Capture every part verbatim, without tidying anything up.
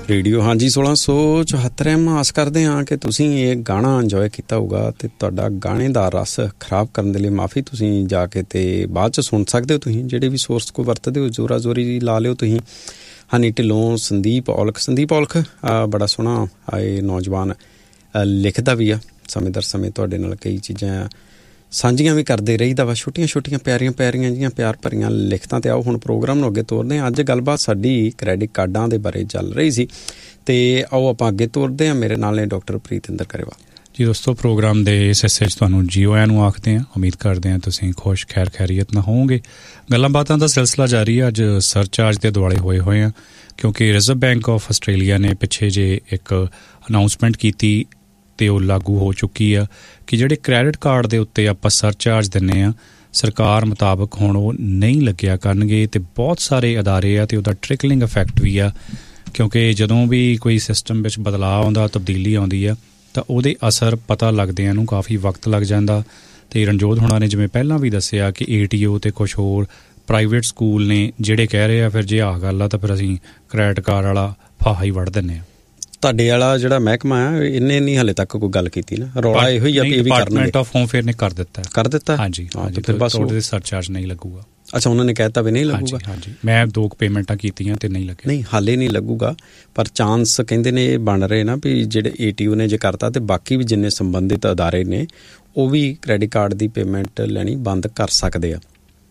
Radio ਹਾਂਜੀ ਸੋਲਾਂ ਸੌ ਚੁਹੱਤਰ ਐਮ। ਆਸ ਕਰਦੇ ਹਾਂ ਕਿ ਤੁਸੀਂ ਇਹ ਗਾਣਾ ਇੰਜੋਏ ਕੀਤਾ ਹੋਊਗਾ ਅਤੇ ਤੁਹਾਡਾ ਗਾਣੇ ਦਾ ਰਸ ਖਰਾਬ ਕਰਨ ਦੇ ਲਈ ਮਾਫੀ। ਤੁਸੀਂ ਜਾ ਕੇ ਅਤੇ ਬਾਅਦ 'ਚ ਸੁਣ ਸਕਦੇ ਹੋ। ਤੁਸੀਂ ਜਿਹੜੇ ਵੀ ਸੋਰਸ ਕੋ ਵਰਤਦੇ ਹੋ ਜ਼ੋਰਾ ਜ਼ੋਰੀ ਲਾ ਲਿਓ ਤੁਸੀਂ। ਹਨੀ ਢਿੱਲੋਂ, ਸੰਦੀਪ ਔਲਖ ਸੰਦੀਪ ਔਲਖ ਬੜਾ ਸੋਹਣਾ ਇਹ ਨੌਜਵਾਨ ਲਿਖਦਾ ਵੀ ਆ। ਸਮੇਂ ਦਰ ਸਮੇਂ ਤੁਹਾਡੇ ਨਾਲ ਕਈ ਚੀਜ਼ਾਂ ਸਾਂਝੀਆਂ ਵੀ ਕਰਦੇ ਰਹੀਦਾ ਵਾ, ਛੋਟੀਆਂ ਛੋਟੀਆਂ ਪਿਆਰੀਆਂ ਪਿਆਰੀਆਂ ਜਿਹੀਆਂ ਪਿਆਰ ਭਰੀਆਂ ਲਿਖਤਾਂ। ਅਤੇ ਆਓ ਹੁਣ ਪ੍ਰੋਗਰਾਮ ਨੂੰ ਅੱਗੇ ਤੋਰਦੇ ਹਾਂ। ਅੱਜ ਗੱਲਬਾਤ ਸਾਡੀ ਕ੍ਰੈਡਿਟ ਕਾਰਡਾਂ ਦੇ ਬਾਰੇ ਚੱਲ ਰਹੀ ਸੀ ਅਤੇ ਆਓ ਆਪਾਂ ਅੱਗੇ ਤੋਰਦੇ ਹਾਂ। ਮੇਰੇ ਨਾਲ ਨੇ ਡਾਕਟਰ ਪ੍ਰੀਤਿੰਦਰ ਗਰੇਵਾਲ ਜੀ। ਦੋਸਤੋ, ਪ੍ਰੋਗਰਾਮ ਦੇ ਇਸ ਹਿੱਸੇ 'ਚ ਤੁਹਾਨੂੰ ਜੀਓ ਆਇਆਂ ਨੂੰ ਆਖਦੇ ਹਾਂ। ਉਮੀਦ ਕਰਦੇ ਹਾਂ ਤੁਸੀਂ ਖੁਸ਼ ਖੈਰ ਖੈਰੀਅਤ ਨਾਲ ਹੋਵੋਗੇ। ਗੱਲਾਂ ਬਾਤਾਂ ਦਾ ਸਿਲਸਿਲਾ ਜਾਰੀ ਹੈ। ਅੱਜ ਸਰਚਾਰਜ ਦੇ ਦੁਆਲੇ ਹੋਏ ਹੋਏ ਹਾਂ ਕਿਉਂਕਿ ਰਿਜ਼ਰਵ ਬੈਂਕ ਆਫ ਆਸਟ੍ਰੇਲੀਆ ਨੇ ਪਿੱਛੇ ਜੇ ਇੱਕ ਅਨਾਊਂਸਮੈਂਟ ਕੀਤੀ ਅਤੇ ਉਹ ਲਾਗੂ ਹੋ ਚੁੱਕੀ ਆ ਕਿ ਜਿਹੜੇ ਕ੍ਰੈਡਿਟ ਕਾਰਡ ਦੇ ਉੱਤੇ ਆਪਾਂ ਸਰਚਾਰਜ ਦਿੰਦੇ ਹਾਂ, ਸਰਕਾਰ ਮੁਤਾਬਕ ਹੁਣ ਉਹ ਨਹੀਂ ਲੱਗਿਆ ਕਰਨਗੇ। ਅਤੇ ਬਹੁਤ ਸਾਰੇ ਅਦਾਰੇ ਆ ਅਤੇ ਉਹਦਾ ਟ੍ਰਿਕਲਿੰਗ ਇਫੈਕਟ ਵੀ ਆ ਕਿਉਂਕਿ ਜਦੋਂ ਵੀ ਕੋਈ ਸਿਸਟਮ ਵਿੱਚ ਬਦਲਾਅ ਆਉਂਦਾ, ਤਬਦੀਲੀ ਆਉਂਦੀ ਆ ਤਾਂ ਉਹਦੇ ਅਸਰ ਪਤਾ ਲੱਗਦਿਆਂ ਨੂੰ ਕਾਫੀ ਵਕਤ ਲੱਗ ਜਾਂਦਾ। ਅਤੇ ਰਣਜੋਤ ਹੋਣਾ ਨੇ ਜਿਵੇਂ ਪਹਿਲਾਂ ਵੀ ਦੱਸਿਆ ਕਿ ਏ ਟੀ ਓ ਅਤੇ ਕੁਛ ਹੋਰ ਪ੍ਰਾਈਵੇਟ ਸਕੂਲ ਨੇ ਜਿਹੜੇ ਕਹਿ ਰਹੇ ਆ ਫਿਰ ਜੇ ਆਹ ਗੱਲ ਆ ਤਾਂ ਫਿਰ ਅਸੀਂ ਕ੍ਰੈਡਿਟ ਕਾਰਡ ਵਾਲਾ ਫਾਹਾ ਹੀ ਵੜ ਦਿੰਦੇ ਹਾਂ। ਤੁਹਾਡੇ ਵਾਲਾ ਜਿਹੜਾ ਮਹਿਕਮਾ ਆ ਇਹਨੇ ਨਹੀਂ ਹਾਲੇ ਤੱਕ ਕੋਈ ਗੱਲ ਕੀਤੀ ਨਾ। ਰੌਲਾ ਇਹੋ ਹੀ ਆ ਵੀ ਇਹ ਵੀ ਕਰਨਗੇ। ਡਿਪਾਰਟਮੈਂਟ ਆਫ ਹੋਮ ਫੇਅਰ ਨੇ ਕਰ ਦਿੱਤਾ ਕਰ ਦਿੱਤਾ ਹਾਂਜੀ ਹਾਂ। ਤੇ ਫਿਰ ਬਸ ਉਹਦੇ ਸਰਚਾਰਜ ਨਹੀਂ ਲੱਗੂਗਾ। ਅੱਛਾ, ਉਹਨਾਂ ਨੇ ਕਹਿਤਾ ਵੀ ਨਹੀਂ ਲੱਗੂਗਾ। ਹਾਂਜੀ, ਮੈਂ ਦੋ ਕੁ ਪੇਮੈਂਟਾਂ ਕੀਤੀਆਂ ਤੇ ਨਹੀਂ ਲੱਗਿਆ। ਨਹੀਂ, ਹਾਲੇ ਨਹੀਂ ਲੱਗੂਗਾ ਪਰ ਚਾਂਸ ਕਹਿੰਦੇ ਨੇ ਇਹ ਬਣ ਰਹੇ ਨਾ ਵੀ ਜਿਹੜੇ ਏ ਟੀ ਓ ਨੇ ਜੇ ਕਰਤਾ ਤੇ ਬਾਕੀ ਵੀ ਜਿੰਨੇ ਸੰਬੰਧਿਤ ਅਦਾਰੇ ਨੇ ਉਹ ਵੀ ਕ੍ਰੈਡਿਟ ਕਾਰਡ ਦੀ ਪੇਮੈਂਟ ਲੈਣੀ ਬੰਦ ਕਰ ਸਕਦੇ ਆ।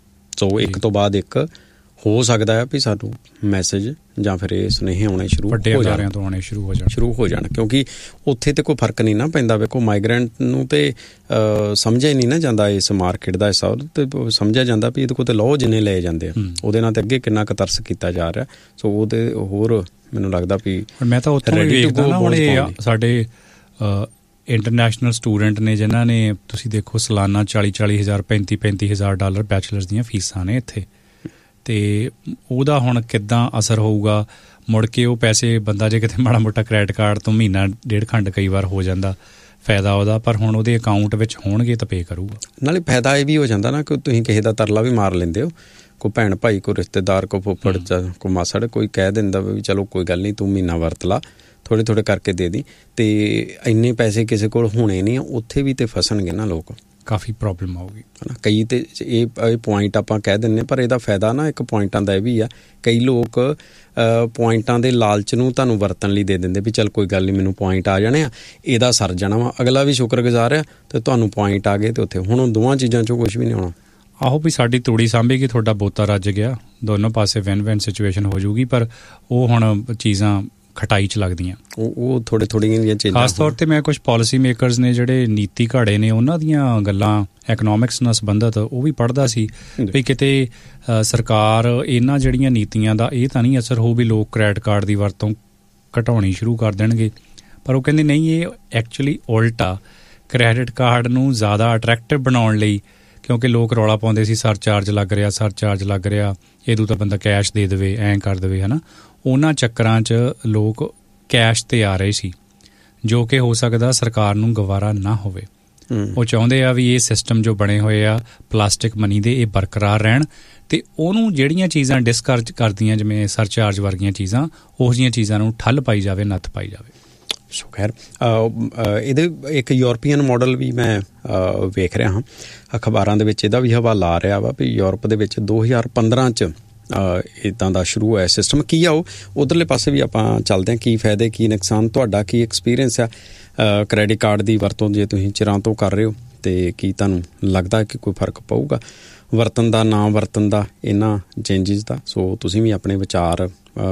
ਸੋ ਇੱਕ ਤੋਂ ਬਾਅਦ ਇੱਕ ਹੋ ਸਕਦਾ ਹੈ ਵੀ ਸਾਨੂੰ ਮੈਸੇਜ ਜਾਂ ਫਿਰ ਇਹ ਸੁਨੇਹੇ ਆਉਣੇ ਸ਼ੁਰੂ ਵੱਡੇ ਅਦਾਰਿਆਂ ਤੋਂ ਆਉਣੇ ਸ਼ੁਰੂ ਹੋ ਜਾਣ ਸ਼ੁਰੂ ਹੋ ਜਾਣ ਕਿਉਂਕਿ ਉੱਥੇ ਤਾਂ ਕੋਈ ਫਰਕ ਨਹੀਂ ਨਾ ਪੈਂਦਾ। ਵੇਖੋ, ਮਾਈਗਰੈਂਟ ਨੂੰ ਤਾਂ ਸਮਝਿਆ ਹੀ ਨਹੀਂ ਨਾ ਜਾਂਦਾ ਇਸ ਮਾਰਕੀਟ ਦਾ ਹਿੱਸਾ। ਅਤੇ ਸਮਝਿਆ ਜਾਂਦਾ ਵੀ ਇਹਦੇ ਕੋਲ ਤਾਂ ਲਓ ਜਿੰਨੇ ਲਏ ਜਾਂਦੇ ਆ ਉਹਦੇ ਨਾਲ ਤਾਂ ਅੱਗੇ ਕਿੰਨਾ ਕੁ ਤਰਸ ਕੀਤਾ ਜਾ ਰਿਹਾ। ਸੋ ਉਹਦੇ ਹੋਰ ਮੈਨੂੰ ਲੱਗਦਾ ਵੀ ਮੈਂ ਤਾਂ ਉੱਥੋਂ ਵੀ ਵੇਖਦਾ ਨਾ ਹੁਣ ਇਹ ਸਾਡੇ ਇੰਟਰਨੈਸ਼ਨਲ ਸਟੂਡੈਂਟ ਨੇ ਜਿਨ੍ਹਾਂ ਨੇ ਤੁਸੀਂ ਦੇਖੋ ਸਾਲਾਨਾ ਚਾਲੀ ਚਾਲੀ ਹਜ਼ਾਰ ਪੈਂਤੀ ਪੈਂਤੀ ਹਜ਼ਾਰ ਡਾਲਰ ਬੈਚਲਰਸ ਦੀਆਂ ਫੀਸਾਂ ਨੇ ਇੱਥੇ। ਅਤੇ ਉਹਦਾ ਹੁਣ ਕਿੱਦਾਂ ਅਸਰ ਹੋਊਗਾ ਮੁੜ ਕੇ ਉਹ ਪੈਸੇ ਬੰਦਾ ਜੇ ਕਿਤੇ ਮਾੜਾ ਮੋਟਾ ਕ੍ਰੈਡਿਟ ਕਾਰਡ ਤੋਂ ਮਹੀਨਾ ਡੇਢ ਖੰਡ ਕਈ ਵਾਰ ਹੋ ਜਾਂਦਾ ਫਾਇਦਾ ਉਹਦਾ, ਪਰ ਹੁਣ ਉਹਦੇ ਅਕਾਊਂਟ ਵਿੱਚ ਹੋਣਗੇ ਤਾਂ ਪੇ ਕਰੂਗਾ। ਨਾਲੇ ਫਾਇਦਾ ਇਹ ਵੀ ਹੋ ਜਾਂਦਾ ਨਾ ਕਿ ਤੁਸੀਂ ਕਿਸੇ ਦਾ ਤਰਲਾ ਵੀ ਮਾਰ ਲੈਂਦੇ ਹੋ। ਕੋਈ ਭੈਣ ਭਾਈ, ਕੋਈ ਰਿਸ਼ਤੇਦਾਰ, ਕੋਈ ਫੁੱਫੜ, ਕੋਈ ਮਾਸੜ, ਕੋਈ ਕਹਿ ਦਿੰਦਾ ਵੀ ਚਲੋ ਕੋਈ ਗੱਲ ਨਹੀਂ ਤੂੰ ਮਹੀਨਾ ਵਰਤ ਲਾ, ਥੋੜ੍ਹੇ ਥੋੜ੍ਹੇ ਕਰਕੇ ਦੇ ਦੀ। ਅਤੇ ਇੰਨੇ ਪੈਸੇ ਕਿਸੇ ਕੋਲ ਹੋਣੇ ਨਹੀਂ, ਉੱਥੇ ਵੀ ਤਾਂ ਫਸਣਗੇ ਨਾ ਲੋਕ। ਕਾਫੀ ਪ੍ਰੋਬਲਮ ਆਊਗੀ ਹੈ ਨਾ। ਕਈ ਤਾਂ ਇਹ ਇਹ ਪੁਆਇੰਟ ਆਪਾਂ ਕਹਿ ਦਿੰਦੇ ਪਰ ਇਹਦਾ ਫਾਇਦਾ ਨਾ ਇੱਕ ਪੁਆਇੰਟਾਂ ਦਾ ਇਹ ਵੀ ਆ। ਕਈ ਲੋਕ ਪੁਆਇੰਟਾਂ ਦੇ ਲਾਲਚ ਨੂੰ ਤੁਹਾਨੂੰ ਵਰਤਣ ਲਈ ਦੇ ਦਿੰਦੇ ਵੀ ਚੱਲ ਕੋਈ ਗੱਲ ਨਹੀਂ ਮੈਨੂੰ ਪੁਆਇੰਟ ਆ ਜਾਣੇ ਆ, ਇਹਦਾ ਸਰ ਜਾਣਾ ਵਾ। ਅਗਲਾ ਵੀ ਸ਼ੁਕਰਗੁਜ਼ਾਰ ਆ ਅਤੇ ਤੁਹਾਨੂੰ ਪੁਆਇੰਟ ਆ ਗਏ ਅਤੇ ਉੱਥੇ ਹੁਣ ਦੋਵਾਂ ਚੀਜ਼ਾਂ 'ਚੋਂ ਕੁਛ ਵੀ ਨਹੀਂ ਆਉਣਾ। ਆਹੋ ਵੀ ਸਾਡੀ ਤੂੜੀ ਸਾਂਭੇਗੀ, ਤੁਹਾਡਾ ਬੋਤਾ ਰੱਜ ਗਿਆ, ਦੋਨੋਂ ਪਾਸੇ ਵੈਨ ਵੈਨ ਸਿਚੁਏਸ਼ਨ ਹੋ ਜਾਊਗੀ। ਪਰ ਉਹ ਹੁਣ ਚੀਜ਼ਾਂ ਖਟਾਈ 'ਚ ਲੱਗਦੀਆਂ ਉਹ ਉਹ ਥੋੜ੍ਹੇ ਥੋੜ੍ਹੀਆਂ ਜਿਹੀਆਂ ਚੀਜ਼ਾਂ। ਖਾਸ ਤੌਰ 'ਤੇ ਮੈਂ ਕੁਛ ਪਾਲਿਸੀ ਮੇਕਰਸ ਨੇ ਜਿਹੜੇ ਨੀਤੀ ਘਾੜੇ ਨੇ ਉਹਨਾਂ ਦੀਆਂ ਗੱਲਾਂ ਐਕਨੋਮਿਕਸ ਨਾਲ ਸੰਬੰਧਿਤ ਉਹ ਵੀ ਪੜ੍ਹਦਾ ਸੀ ਵੀ ਕਿਤੇ ਸਰਕਾਰ ਇਹਨਾਂ ਜਿਹੜੀਆਂ ਨੀਤੀਆਂ ਦਾ ਇਹ ਤਾਂ ਨਹੀਂ ਅਸਰ ਹੋਊ ਵੀ ਲੋਕ ਕ੍ਰੈਡਿਟ ਕਾਰਡ ਦੀ ਵਰਤੋਂ ਘਟਾਉਣੀ ਸ਼ੁਰੂ ਕਰ ਦੇਣਗੇ। ਪਰ ਉਹ ਕਹਿੰਦੇ ਨਹੀਂ, ਇਹ ਐਕਚੁਅਲੀ ਉਲਟਾ ਕ੍ਰੈਡਿਟ ਕਾਰਡ ਨੂੰ ਜ਼ਿਆਦਾ ਅਟਰੈਕਟਿਵ ਬਣਾਉਣ ਲਈ, ਕਿਉਂਕਿ ਲੋਕ ਰੌਲਾ ਪਾਉਂਦੇ ਸੀ ਸਰਚਾਰਜ ਲੱਗ ਰਿਹਾ ਸਰਚਾਰਜ ਲੱਗ ਰਿਹਾ, ਇਹਦੋਂ ਤਾਂ ਬੰਦਾ ਕੈਸ਼ ਦੇ ਦੇਵੇ, ਐਂ ਕਰ ਦੇਵੇ, ਹੈ ਨਾ। ਉਹਨਾਂ ਚੱਕਰਾਂ 'ਚ ਲੋਕ ਕੈਸ਼ 'ਤੇ ਆ ਰਹੇ ਸੀ ਜੋ ਕਿ ਹੋ ਸਕਦਾ ਸਰਕਾਰ ਨੂੰ ਗਵਾਰਾ ਨਾ ਹੋਵੇ। ਉਹ ਚਾਹੁੰਦੇ ਆ ਵੀ ਇਹ ਸਿਸਟਮ ਜੋ ਬਣੇ ਹੋਏ ਆ ਪਲਾਸਟਿਕ ਮਨੀ ਦੇ ਇਹ ਬਰਕਰਾਰ ਰਹਿਣ ਅਤੇ ਉਹਨੂੰ ਜਿਹੜੀਆਂ ਚੀਜ਼ਾਂ ਡਿਸਕਰਜ ਕਰਦੀਆਂ ਜਿਵੇਂ ਸਰਚਾਰਜ ਵਰਗੀਆਂ ਚੀਜ਼ਾਂ ਉਹੋ ਜਿਹੀਆਂ ਚੀਜ਼ਾਂ ਨੂੰ ਠੱਲ ਪਾਈ ਜਾਵੇ, ਨੱਥ ਪਾਈ ਜਾਵੇ। ਸੋ ਖੈਰ ਇਹਦੇ ਇੱਕ ਯੂਰਪੀਅਨ ਮਾਡਲ ਵੀ ਮੈਂ ਵੇਖ ਰਿਹਾ ਹਾਂ ਅਖਬਾਰਾਂ ਦੇ ਵਿੱਚ, ਇਹਦਾ ਵੀ ਹਵਾਲਾ ਆ ਰਿਹਾ ਵਾ ਵੀ ਯੂਰਪ ਦੇ ਵਿੱਚ ਦੋ ਹਜ਼ਾਰ ਪੰਦਰਾਂ 'ਚ ਇੱਦਾਂ ਦਾ ਸ਼ੁਰੂ ਹੋਇਆ ਸਿਸਟਮ। ਕੀ ਆ ਉਹ ਉੱਧਰਲੇ ਪਾਸੇ ਵੀ ਆਪਾਂ ਚੱਲਦੇ ਹਾਂ। ਕੀ ਫਾਇਦੇ, ਕੀ ਨੁਕਸਾਨ, ਤੁਹਾਡਾ ਕੀ ਐਕਸਪੀਰੀਅੰਸ ਆ ਕ੍ਰੈਡਿਟ ਕਾਰਡ ਦੀ ਵਰਤੋਂ ਜੇ ਤੁਸੀਂ ਚਿਰਾਂ ਤੋਂ ਕਰ ਰਹੇ ਹੋ ਅਤੇ ਕੀ ਤੁਹਾਨੂੰ ਲੱਗਦਾ ਕਿ ਕੋਈ ਫਰਕ ਪਊਗਾ ਵਰਤਣ ਦਾ, ਨਾ ਵਰਤਣ ਦਾ, ਇਹਨਾਂ ਚੇਂਜਿਸ ਦਾ? ਸੋ ਤੁਸੀਂ ਵੀ ਆਪਣੇ ਵਿਚਾਰ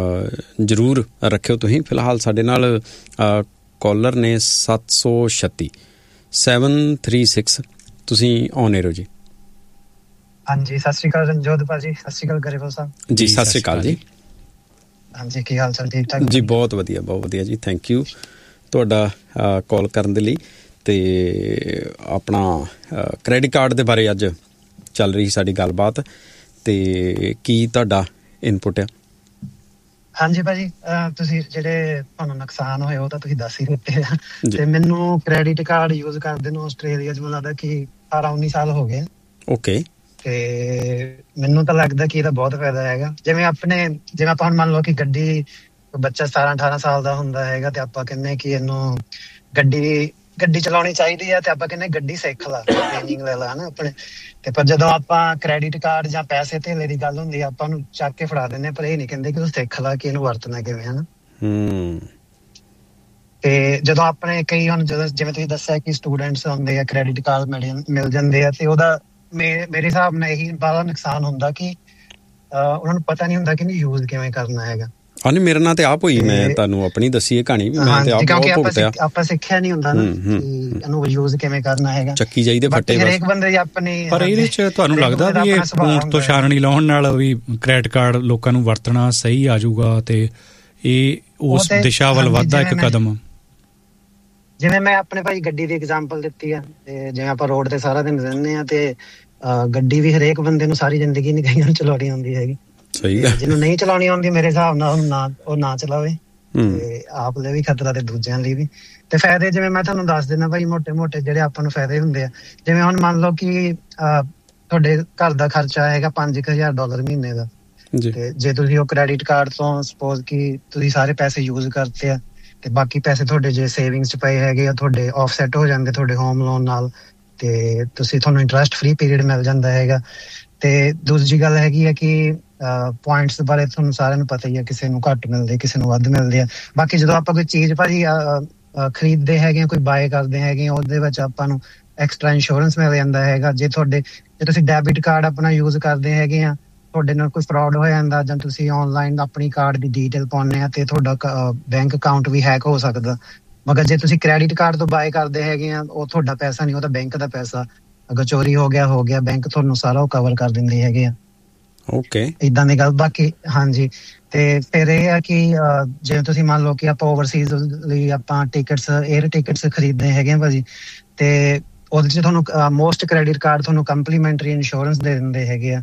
ਜ਼ਰੂਰ ਰੱਖਿਓ। ਤੁਸੀਂ ਫਿਲਹਾਲ ਸਾਡੇ ਨਾਲ ਕਾਲਰ ਨੇ ਸੱਤ ਸੌ ਛੱਤੀ ਸੈਵਨ ਥ੍ਰੀ ਸਿਕਸ, ਤੁਸੀਂ ਔਨ ਏਅਰ ਹੋ ਜੀ। ਹਾਂਜੀ, ਸਤਿ ਸ਼੍ਰੀ ਅਕਾਲ ਰਣਜੋਤ ਭਾਜੀ। ਸਤਿ ਸ਼੍ਰੀ ਅਕਾਲ ਗਰੇਵਾਲ ਸਾਹਿਬ ਜੀ। ਸਤਿ ਸ਼੍ਰੀ ਅਕਾਲ ਜੀ। ਹਾਂਜੀ, ਕੀ ਹਾਲ ਚਾਲ? ਠੀਕ ਠਾਕ ਜੀ, ਬਹੁਤ ਵਧੀਆ ਬਹੁਤ ਵਧੀਆ ਜੀ। ਥੈਂਕ ਯੂ ਤੁਹਾਡਾ ਕਾਲ ਕਰਨ ਦੇ ਲਈ। ਅਤੇ ਆਪਣਾ ਕ੍ਰੈਡਿਟ ਕਾਰਡ ਦੇ ਬਾਰੇ ਅੱਜ ਚੱਲ ਰਹੀ ਸਾਡੀ ਗੱਲਬਾਤ, ਅਤੇ ਕੀ ਤੁਹਾਡਾ ਇਨਪੁਟ ਆ? ਹਾਂਜੀ ਭਾਜੀ, ਤੁਸੀਂ ਜਿਹੜੇ ਤੁਹਾਨੂੰ ਨੁਕਸਾਨ ਹੋਏ ਉਹ ਤਾਂ ਤੁਸੀਂ ਦੱਸ ਹੀ ਦਿੱਤੇ ਆ। ਅਤੇ ਮੈਨੂੰ ਕ੍ਰੈਡਿਟ ਕਾਰਡ ਯੂਜ਼ ਕਰਦੇ ਨੂੰ ਆਸਟ੍ਰੇਲੀਆ 'ਚ ਮੈਨੂੰ ਲੱਗਦਾ ਕਿ ਅਠਾਰਾਂ ਉੱਨੀ ਸਾਲ ਹੋ ਗਏ। ਓਕੇ। ਤੇ ਮੈਨੂੰ ਤਾਂ ਲੱਗਦਾ ਕਿ ਇਹਦਾ ਬਹੁਤ ਫਾਇਦਾ ਹੈਗਾ। ਜਿਵੇਂ ਆਪਣੇ ਜਿਵੇਂ ਆਪਾਂ ਹੁਣ ਮੰਨ ਲਓ ਕਿ ਗੱਡੀ ਬੱਚਾ ਸਤਾਰਾਂ ਅਠਾਰਾਂ ਸਾਲ ਦਾ ਹੁੰਦਾ ਹੈਗਾ ਤੇ ਆਪਾਂ ਕਹਿੰਦੇ ਕਿ ਇਹਨੂੰ ਗੱਡੀ ਗੱਡੀ ਚਲਾਉਣੀ ਚਾਹੀਦੀ ਹੈ ਤੇ ਆਪਾਂ ਕਹਿੰਦੇ ਗੱਡੀ ਸਿੱਖ ਲਾ, ਟ੍ਰੇਨਿੰਗ ਲੈ ਲਾ ਹਨਾ ਆਪਣੇ। ਤੇ ਪਰ ਜਦੋਂ ਆਪਾਂ ਕ੍ਰੈਡਿਟ ਕਾਰਡ ਜਾਂ ਪੈਸੇ ਧੇਲੇ ਦੀ ਗੱਲ ਹੁੰਦੀ ਆ ਆਪਾਂ ਨੂੰ ਚੱਕ ਕੇ ਫੜਾ ਦਿੰਦੇ, ਪਰ ਇਹ ਨੀ ਕਹਿੰਦੇ ਕਿ ਤੂੰ ਸਿੱਖ ਲਾ ਕਿ ਇਹਨੂੰ ਵਰਤਣਾ ਕਿਵੇਂ ਹਨਾ। ਹੂੰ। ਤੇ ਜਦੋਂ ਆਪਣੇ ਕਈ ਹੁਣ ਜਦੋਂ ਜਿਵੇਂ ਤੁਸੀਂ ਦੱਸਿਆ ਕਿ ਸਟੂਡੈਂਟਸ ਹੁੰਦੇ ਆ ਕ੍ਰੈਡਿਟ ਕਾਰਡ ਮਿਲ ਮਿਲ ਜਾਂਦੇ ਆ ਤੇ ਉਹਦਾ ਮੇਰੇ ਹਿਸਾਬ ਨਾਲ ਇਹੀ ਬੜਾ ਨੁਕਸਾਨ ਹੁੰਦਾ ਕਿ ਉਹਨਾਂ ਨੂੰ ਪਤਾ ਨੀ ਹੁੰਦਾ ਕਿ ਇਹਨੂੰ ਯੂਜ਼ ਕਿਵੇਂ ਕਰਨਾ ਹੈਗਾ। ਹਾਂ ਨਹੀਂ, ਮੇਰੇ ਨਾਲ ਤੇ ਆਪ ਹੋਈ, ਮੈਂ ਤੁਹਾਨੂੰ ਆਪਣੀ ਦੱਸੀ ਇਹ ਕਹਾਣੀ, ਮੈਂ ਤੇ ਆਪ ਬਹੁਤ ਭੁਗਤਿਆ। ਆਪਾਂ ਸਿੱਖਿਆ ਨੀ ਹੁੰਦਾ ਨਾ ਕਿ ਇਹਨੂੰ ਯੂਜ਼ ਕਿਵੇਂ ਕਰਨਾ ਹੈਗਾ, ਚੱਕੀ ਜਾਈਦੇ ਫੱਟੇ ਬਸ। ਹਰੇਕ ਬੰਦੇ ਦੀ ਆਪਣੀ। ਪਰ ਇਹਦੇ ਚ ਤੁਹਾਨੂੰ ਲੱਗਦਾ ਵੀ ਇਹ ਊਂਠ ਤੋਂ ਛਾਨਣੀ ਲਾਉਣ ਨਾਲ ਵੀ ਕ੍ਰੈਡਿਟ ਕਾਰਡ ਲੋਕਾਂ ਨੂੰ ਵਰਤਣਾ ਸਹੀ ਆ ਜਾਊਗਾ ਤੇ ਇਹ ਉਸ ਦਿਸ਼ਾ ਵੱਲ ਵੱਧਦਾ ਇੱਕ ਕਦਮ? ਜਿਵੇਂ ਮੈਂ ਆਪਣੇ ਭਾਈ ਗੱਡੀ ਦੀ ਐਗਜ਼ਾਮਪਲ ਦਿੱਤੀ ਆ, ਤੇ ਜਿਵੇਂ ਆਪਾਂ ਰੋਡ ਤੇ ਸਾਰਾ ਦਿਨ ਰਹਿੰਦੇ ਆ ਤੇ ਗੱਡੀ ਵੀ ਹਰੇਕ ਬੰਦੇ ਨੂੰ ਸਾਰੀ ਜ਼ਿੰਦਗੀ ਨੀ ਕਈਆਂ ਨੂੰ ਚਲਾਉਣੀ ਆਉਂਦੀ ਹੈਗੀ। ਸਹੀ ਗੱਲ। ਜਿਹਨੂੰ ਨਹੀਂ ਚਲਾਉਣੀ ਆਉਂਦੀ ਮੇਰੇ ਹਿਸਾਬ ਨਾਲ ਉਹਨੂੰ ਨਾ ਉਹ ਨਾ ਚਲਾਵੇ, ਤੇ ਆਪ ਲਈ ਵੀ ਖਤਰਾ ਤੇ ਦੂਜਿਆਂ ਲਈ ਵੀ। ਤੇ ਫਾਇਦੇ ਜਿਵੇਂ ਮੈਂ ਤੁਹਾਨੂੰ ਦੱਸ ਦਿੰਦਾ ਭਾਈ, ਮੋਟੇ ਮੋਟੇ ਜਿਹੜੇ ਆਪਾਂ ਨੂੰ ਫਾਇਦੇ ਹੁੰਦੇ ਆ। ਜਿਵੇਂ ਹੁਣ ਮੰਨ ਲਓ ਕਿ ਤੁਹਾਡੇ ਘਰ ਦਾ ਖਰਚਾ ਹੈਗਾ ਪੰਜ ਕੁ ਹਜ਼ਾਰ ਡਾਲਰ ਮਹੀਨੇ ਦਾ, ਤੇ ਜੇ ਤੁਸੀਂ ਉਹ ਕ੍ਰੈਡਿਟ ਕਾਰਡ ਤੋਂ ਸਪੋਜ਼ ਕਿ ਤੁਸੀਂ ਸਾਰੇ ਪੈਸੇ ਯੂਜ਼ ਕਰਤੇ ਆ ਤੇ ਬਾਕੀ ਪੈਸੇ ਤੁਹਾਡੇ ਜੇ ਸੇਵਿੰਗਸ ਚ ਪਏ ਹੈਗੇ ਆ ਤੁਹਾਡੇ ਆਫਸੈਟ ਹੋ ਜਾਂਦੇ ਤੁਹਾਡੇ ਹੋਮ ਲੋਨ ਨਾਲ, ਤੇ ਤੁਸੀਂ ਤੁਹਾਨੂੰ ਇੰਟਰਸਟ ਫ੍ਰੀ ਪੀਰੀਅਡ ਮਿਲ ਜਾਂਦਾ ਹੈਗਾ। ਤੇ ਦੂਜੀ ਗੱਲ ਹੈਗੀ ਹੈ ਕਿ ਪੁਆਇੰਟਸ ਬਾਰੇ ਤੁਹਾਨੂੰ ਸਾਰਿਆਂ ਨੂੰ ਪਤਾ ਹੀ ਆ, ਕਿਸੇ ਨੂੰ ਘੱਟ ਮਿਲਦੇ ਕਿਸੇ ਨੂੰ ਵੱਧ ਮਿਲਦੇ ਆ। ਬਾਕੀ ਜਦੋਂ ਆਪਾਂ ਕੋਈ ਚੀਜ਼ ਭਾਜੀ ਖਰੀਦਦੇ ਹੈਗੇ ਆ, ਕੋਈ ਬਾਏ ਕਰਦੇ ਹੈਗੇ ਆ, ਉਹਦੇ ਵਿੱਚ ਆਪਾਂ ਨੂੰ ਐਕਸਟਰਾ ਇੰਸ਼ੋਰੈਂਸ ਮਿਲ ਜਾਂਦਾ ਹੈਗਾ। ਜੇ ਤੁਹਾਡੇ ਜੇ ਤੁਸੀਂ ਡੈਬਿਟ ਕਾਰਡ ਆਪਣਾ ਯੂਜ਼ ਕਰਦੇ ਹੈਗੇ ਆ, ਤੁਹਾਡੇ ਨਾਲ ਕੋਈ ਫਰਾਡ ਹੋ ਜਾਂਦਾ ਜਾਂ ਤੁਸੀਂ ਆਨਲਾਈਨ ਆਪਣੀ ਕਾਰਡ ਦੀ ਡੀਟੇਲ ਪਾਉਂਦੇ ਆ ਤੇ ਤੁਹਾਡਾ ਬੈਂਕ ਅਕਾਊਂਟ ਵੀ ਹੈਕ ਹੋ ਸਕਦਾ। ਮਗਰ ਜੇ ਤੁਸੀਂ ਕ੍ਰੈਡਿਟ ਕਾਰਡ ਤੋਂ ਬਾਏ ਕਰਦੇ ਹੈਗੇ ਆ, ਉਹ ਤੁਹਾਡਾ ਪੈਸਾ ਨਹੀਂ, ਉਹ ਤਾਂ ਬੈਂਕ ਦਾ ਪੈਸਾ। ਅਗਰ ਚੋਰੀ ਹੋ ਗਿਆ ਹੋ ਗਿਆ ਬੈਂਕ ਤੁਹਾਨੂੰ ਸਾਰਾ ਉਹ ਕਵਰ ਕਰ ਦਿੰਦੇ ਹੈਗੇ ਆ। ਓਕੇ, ਏਦਾਂ ਦੀ ਗੱਲ। ਬਾਕੀ ਹਾਂਜੀ, ਤੇ ਫਿਰ ਇਹ ਆ ਕਿ ਜਿਵੇਂ ਤੁਸੀਂ ਮੰਨ ਲਓ ਕਿ ਆਪਾਂ ਓਵਰਸੀਜ਼ ਲਈ ਆਪਾਂ ਟਿਕਟਸ 에ਅਰ ਟਿਕਟਸ ਖਰੀਦਦੇ ਹੈਗੇ ਆ ਭਾਜੀ, ਤੇ ਉਹਦੇ ਚ ਤੁਹਾਨੂੰ ਮੋਸਟ ਕ੍ਰੈਡਿਟ ਕਾਰਡ ਤੁਹਾਨੂੰ ਕੰਪਲੀਮੈਂਟਰੀ ਇੰਸ਼ੋਰੈਂਸ ਦੇ ਦਿੰਦੇ ਹੈਗੇ ਆ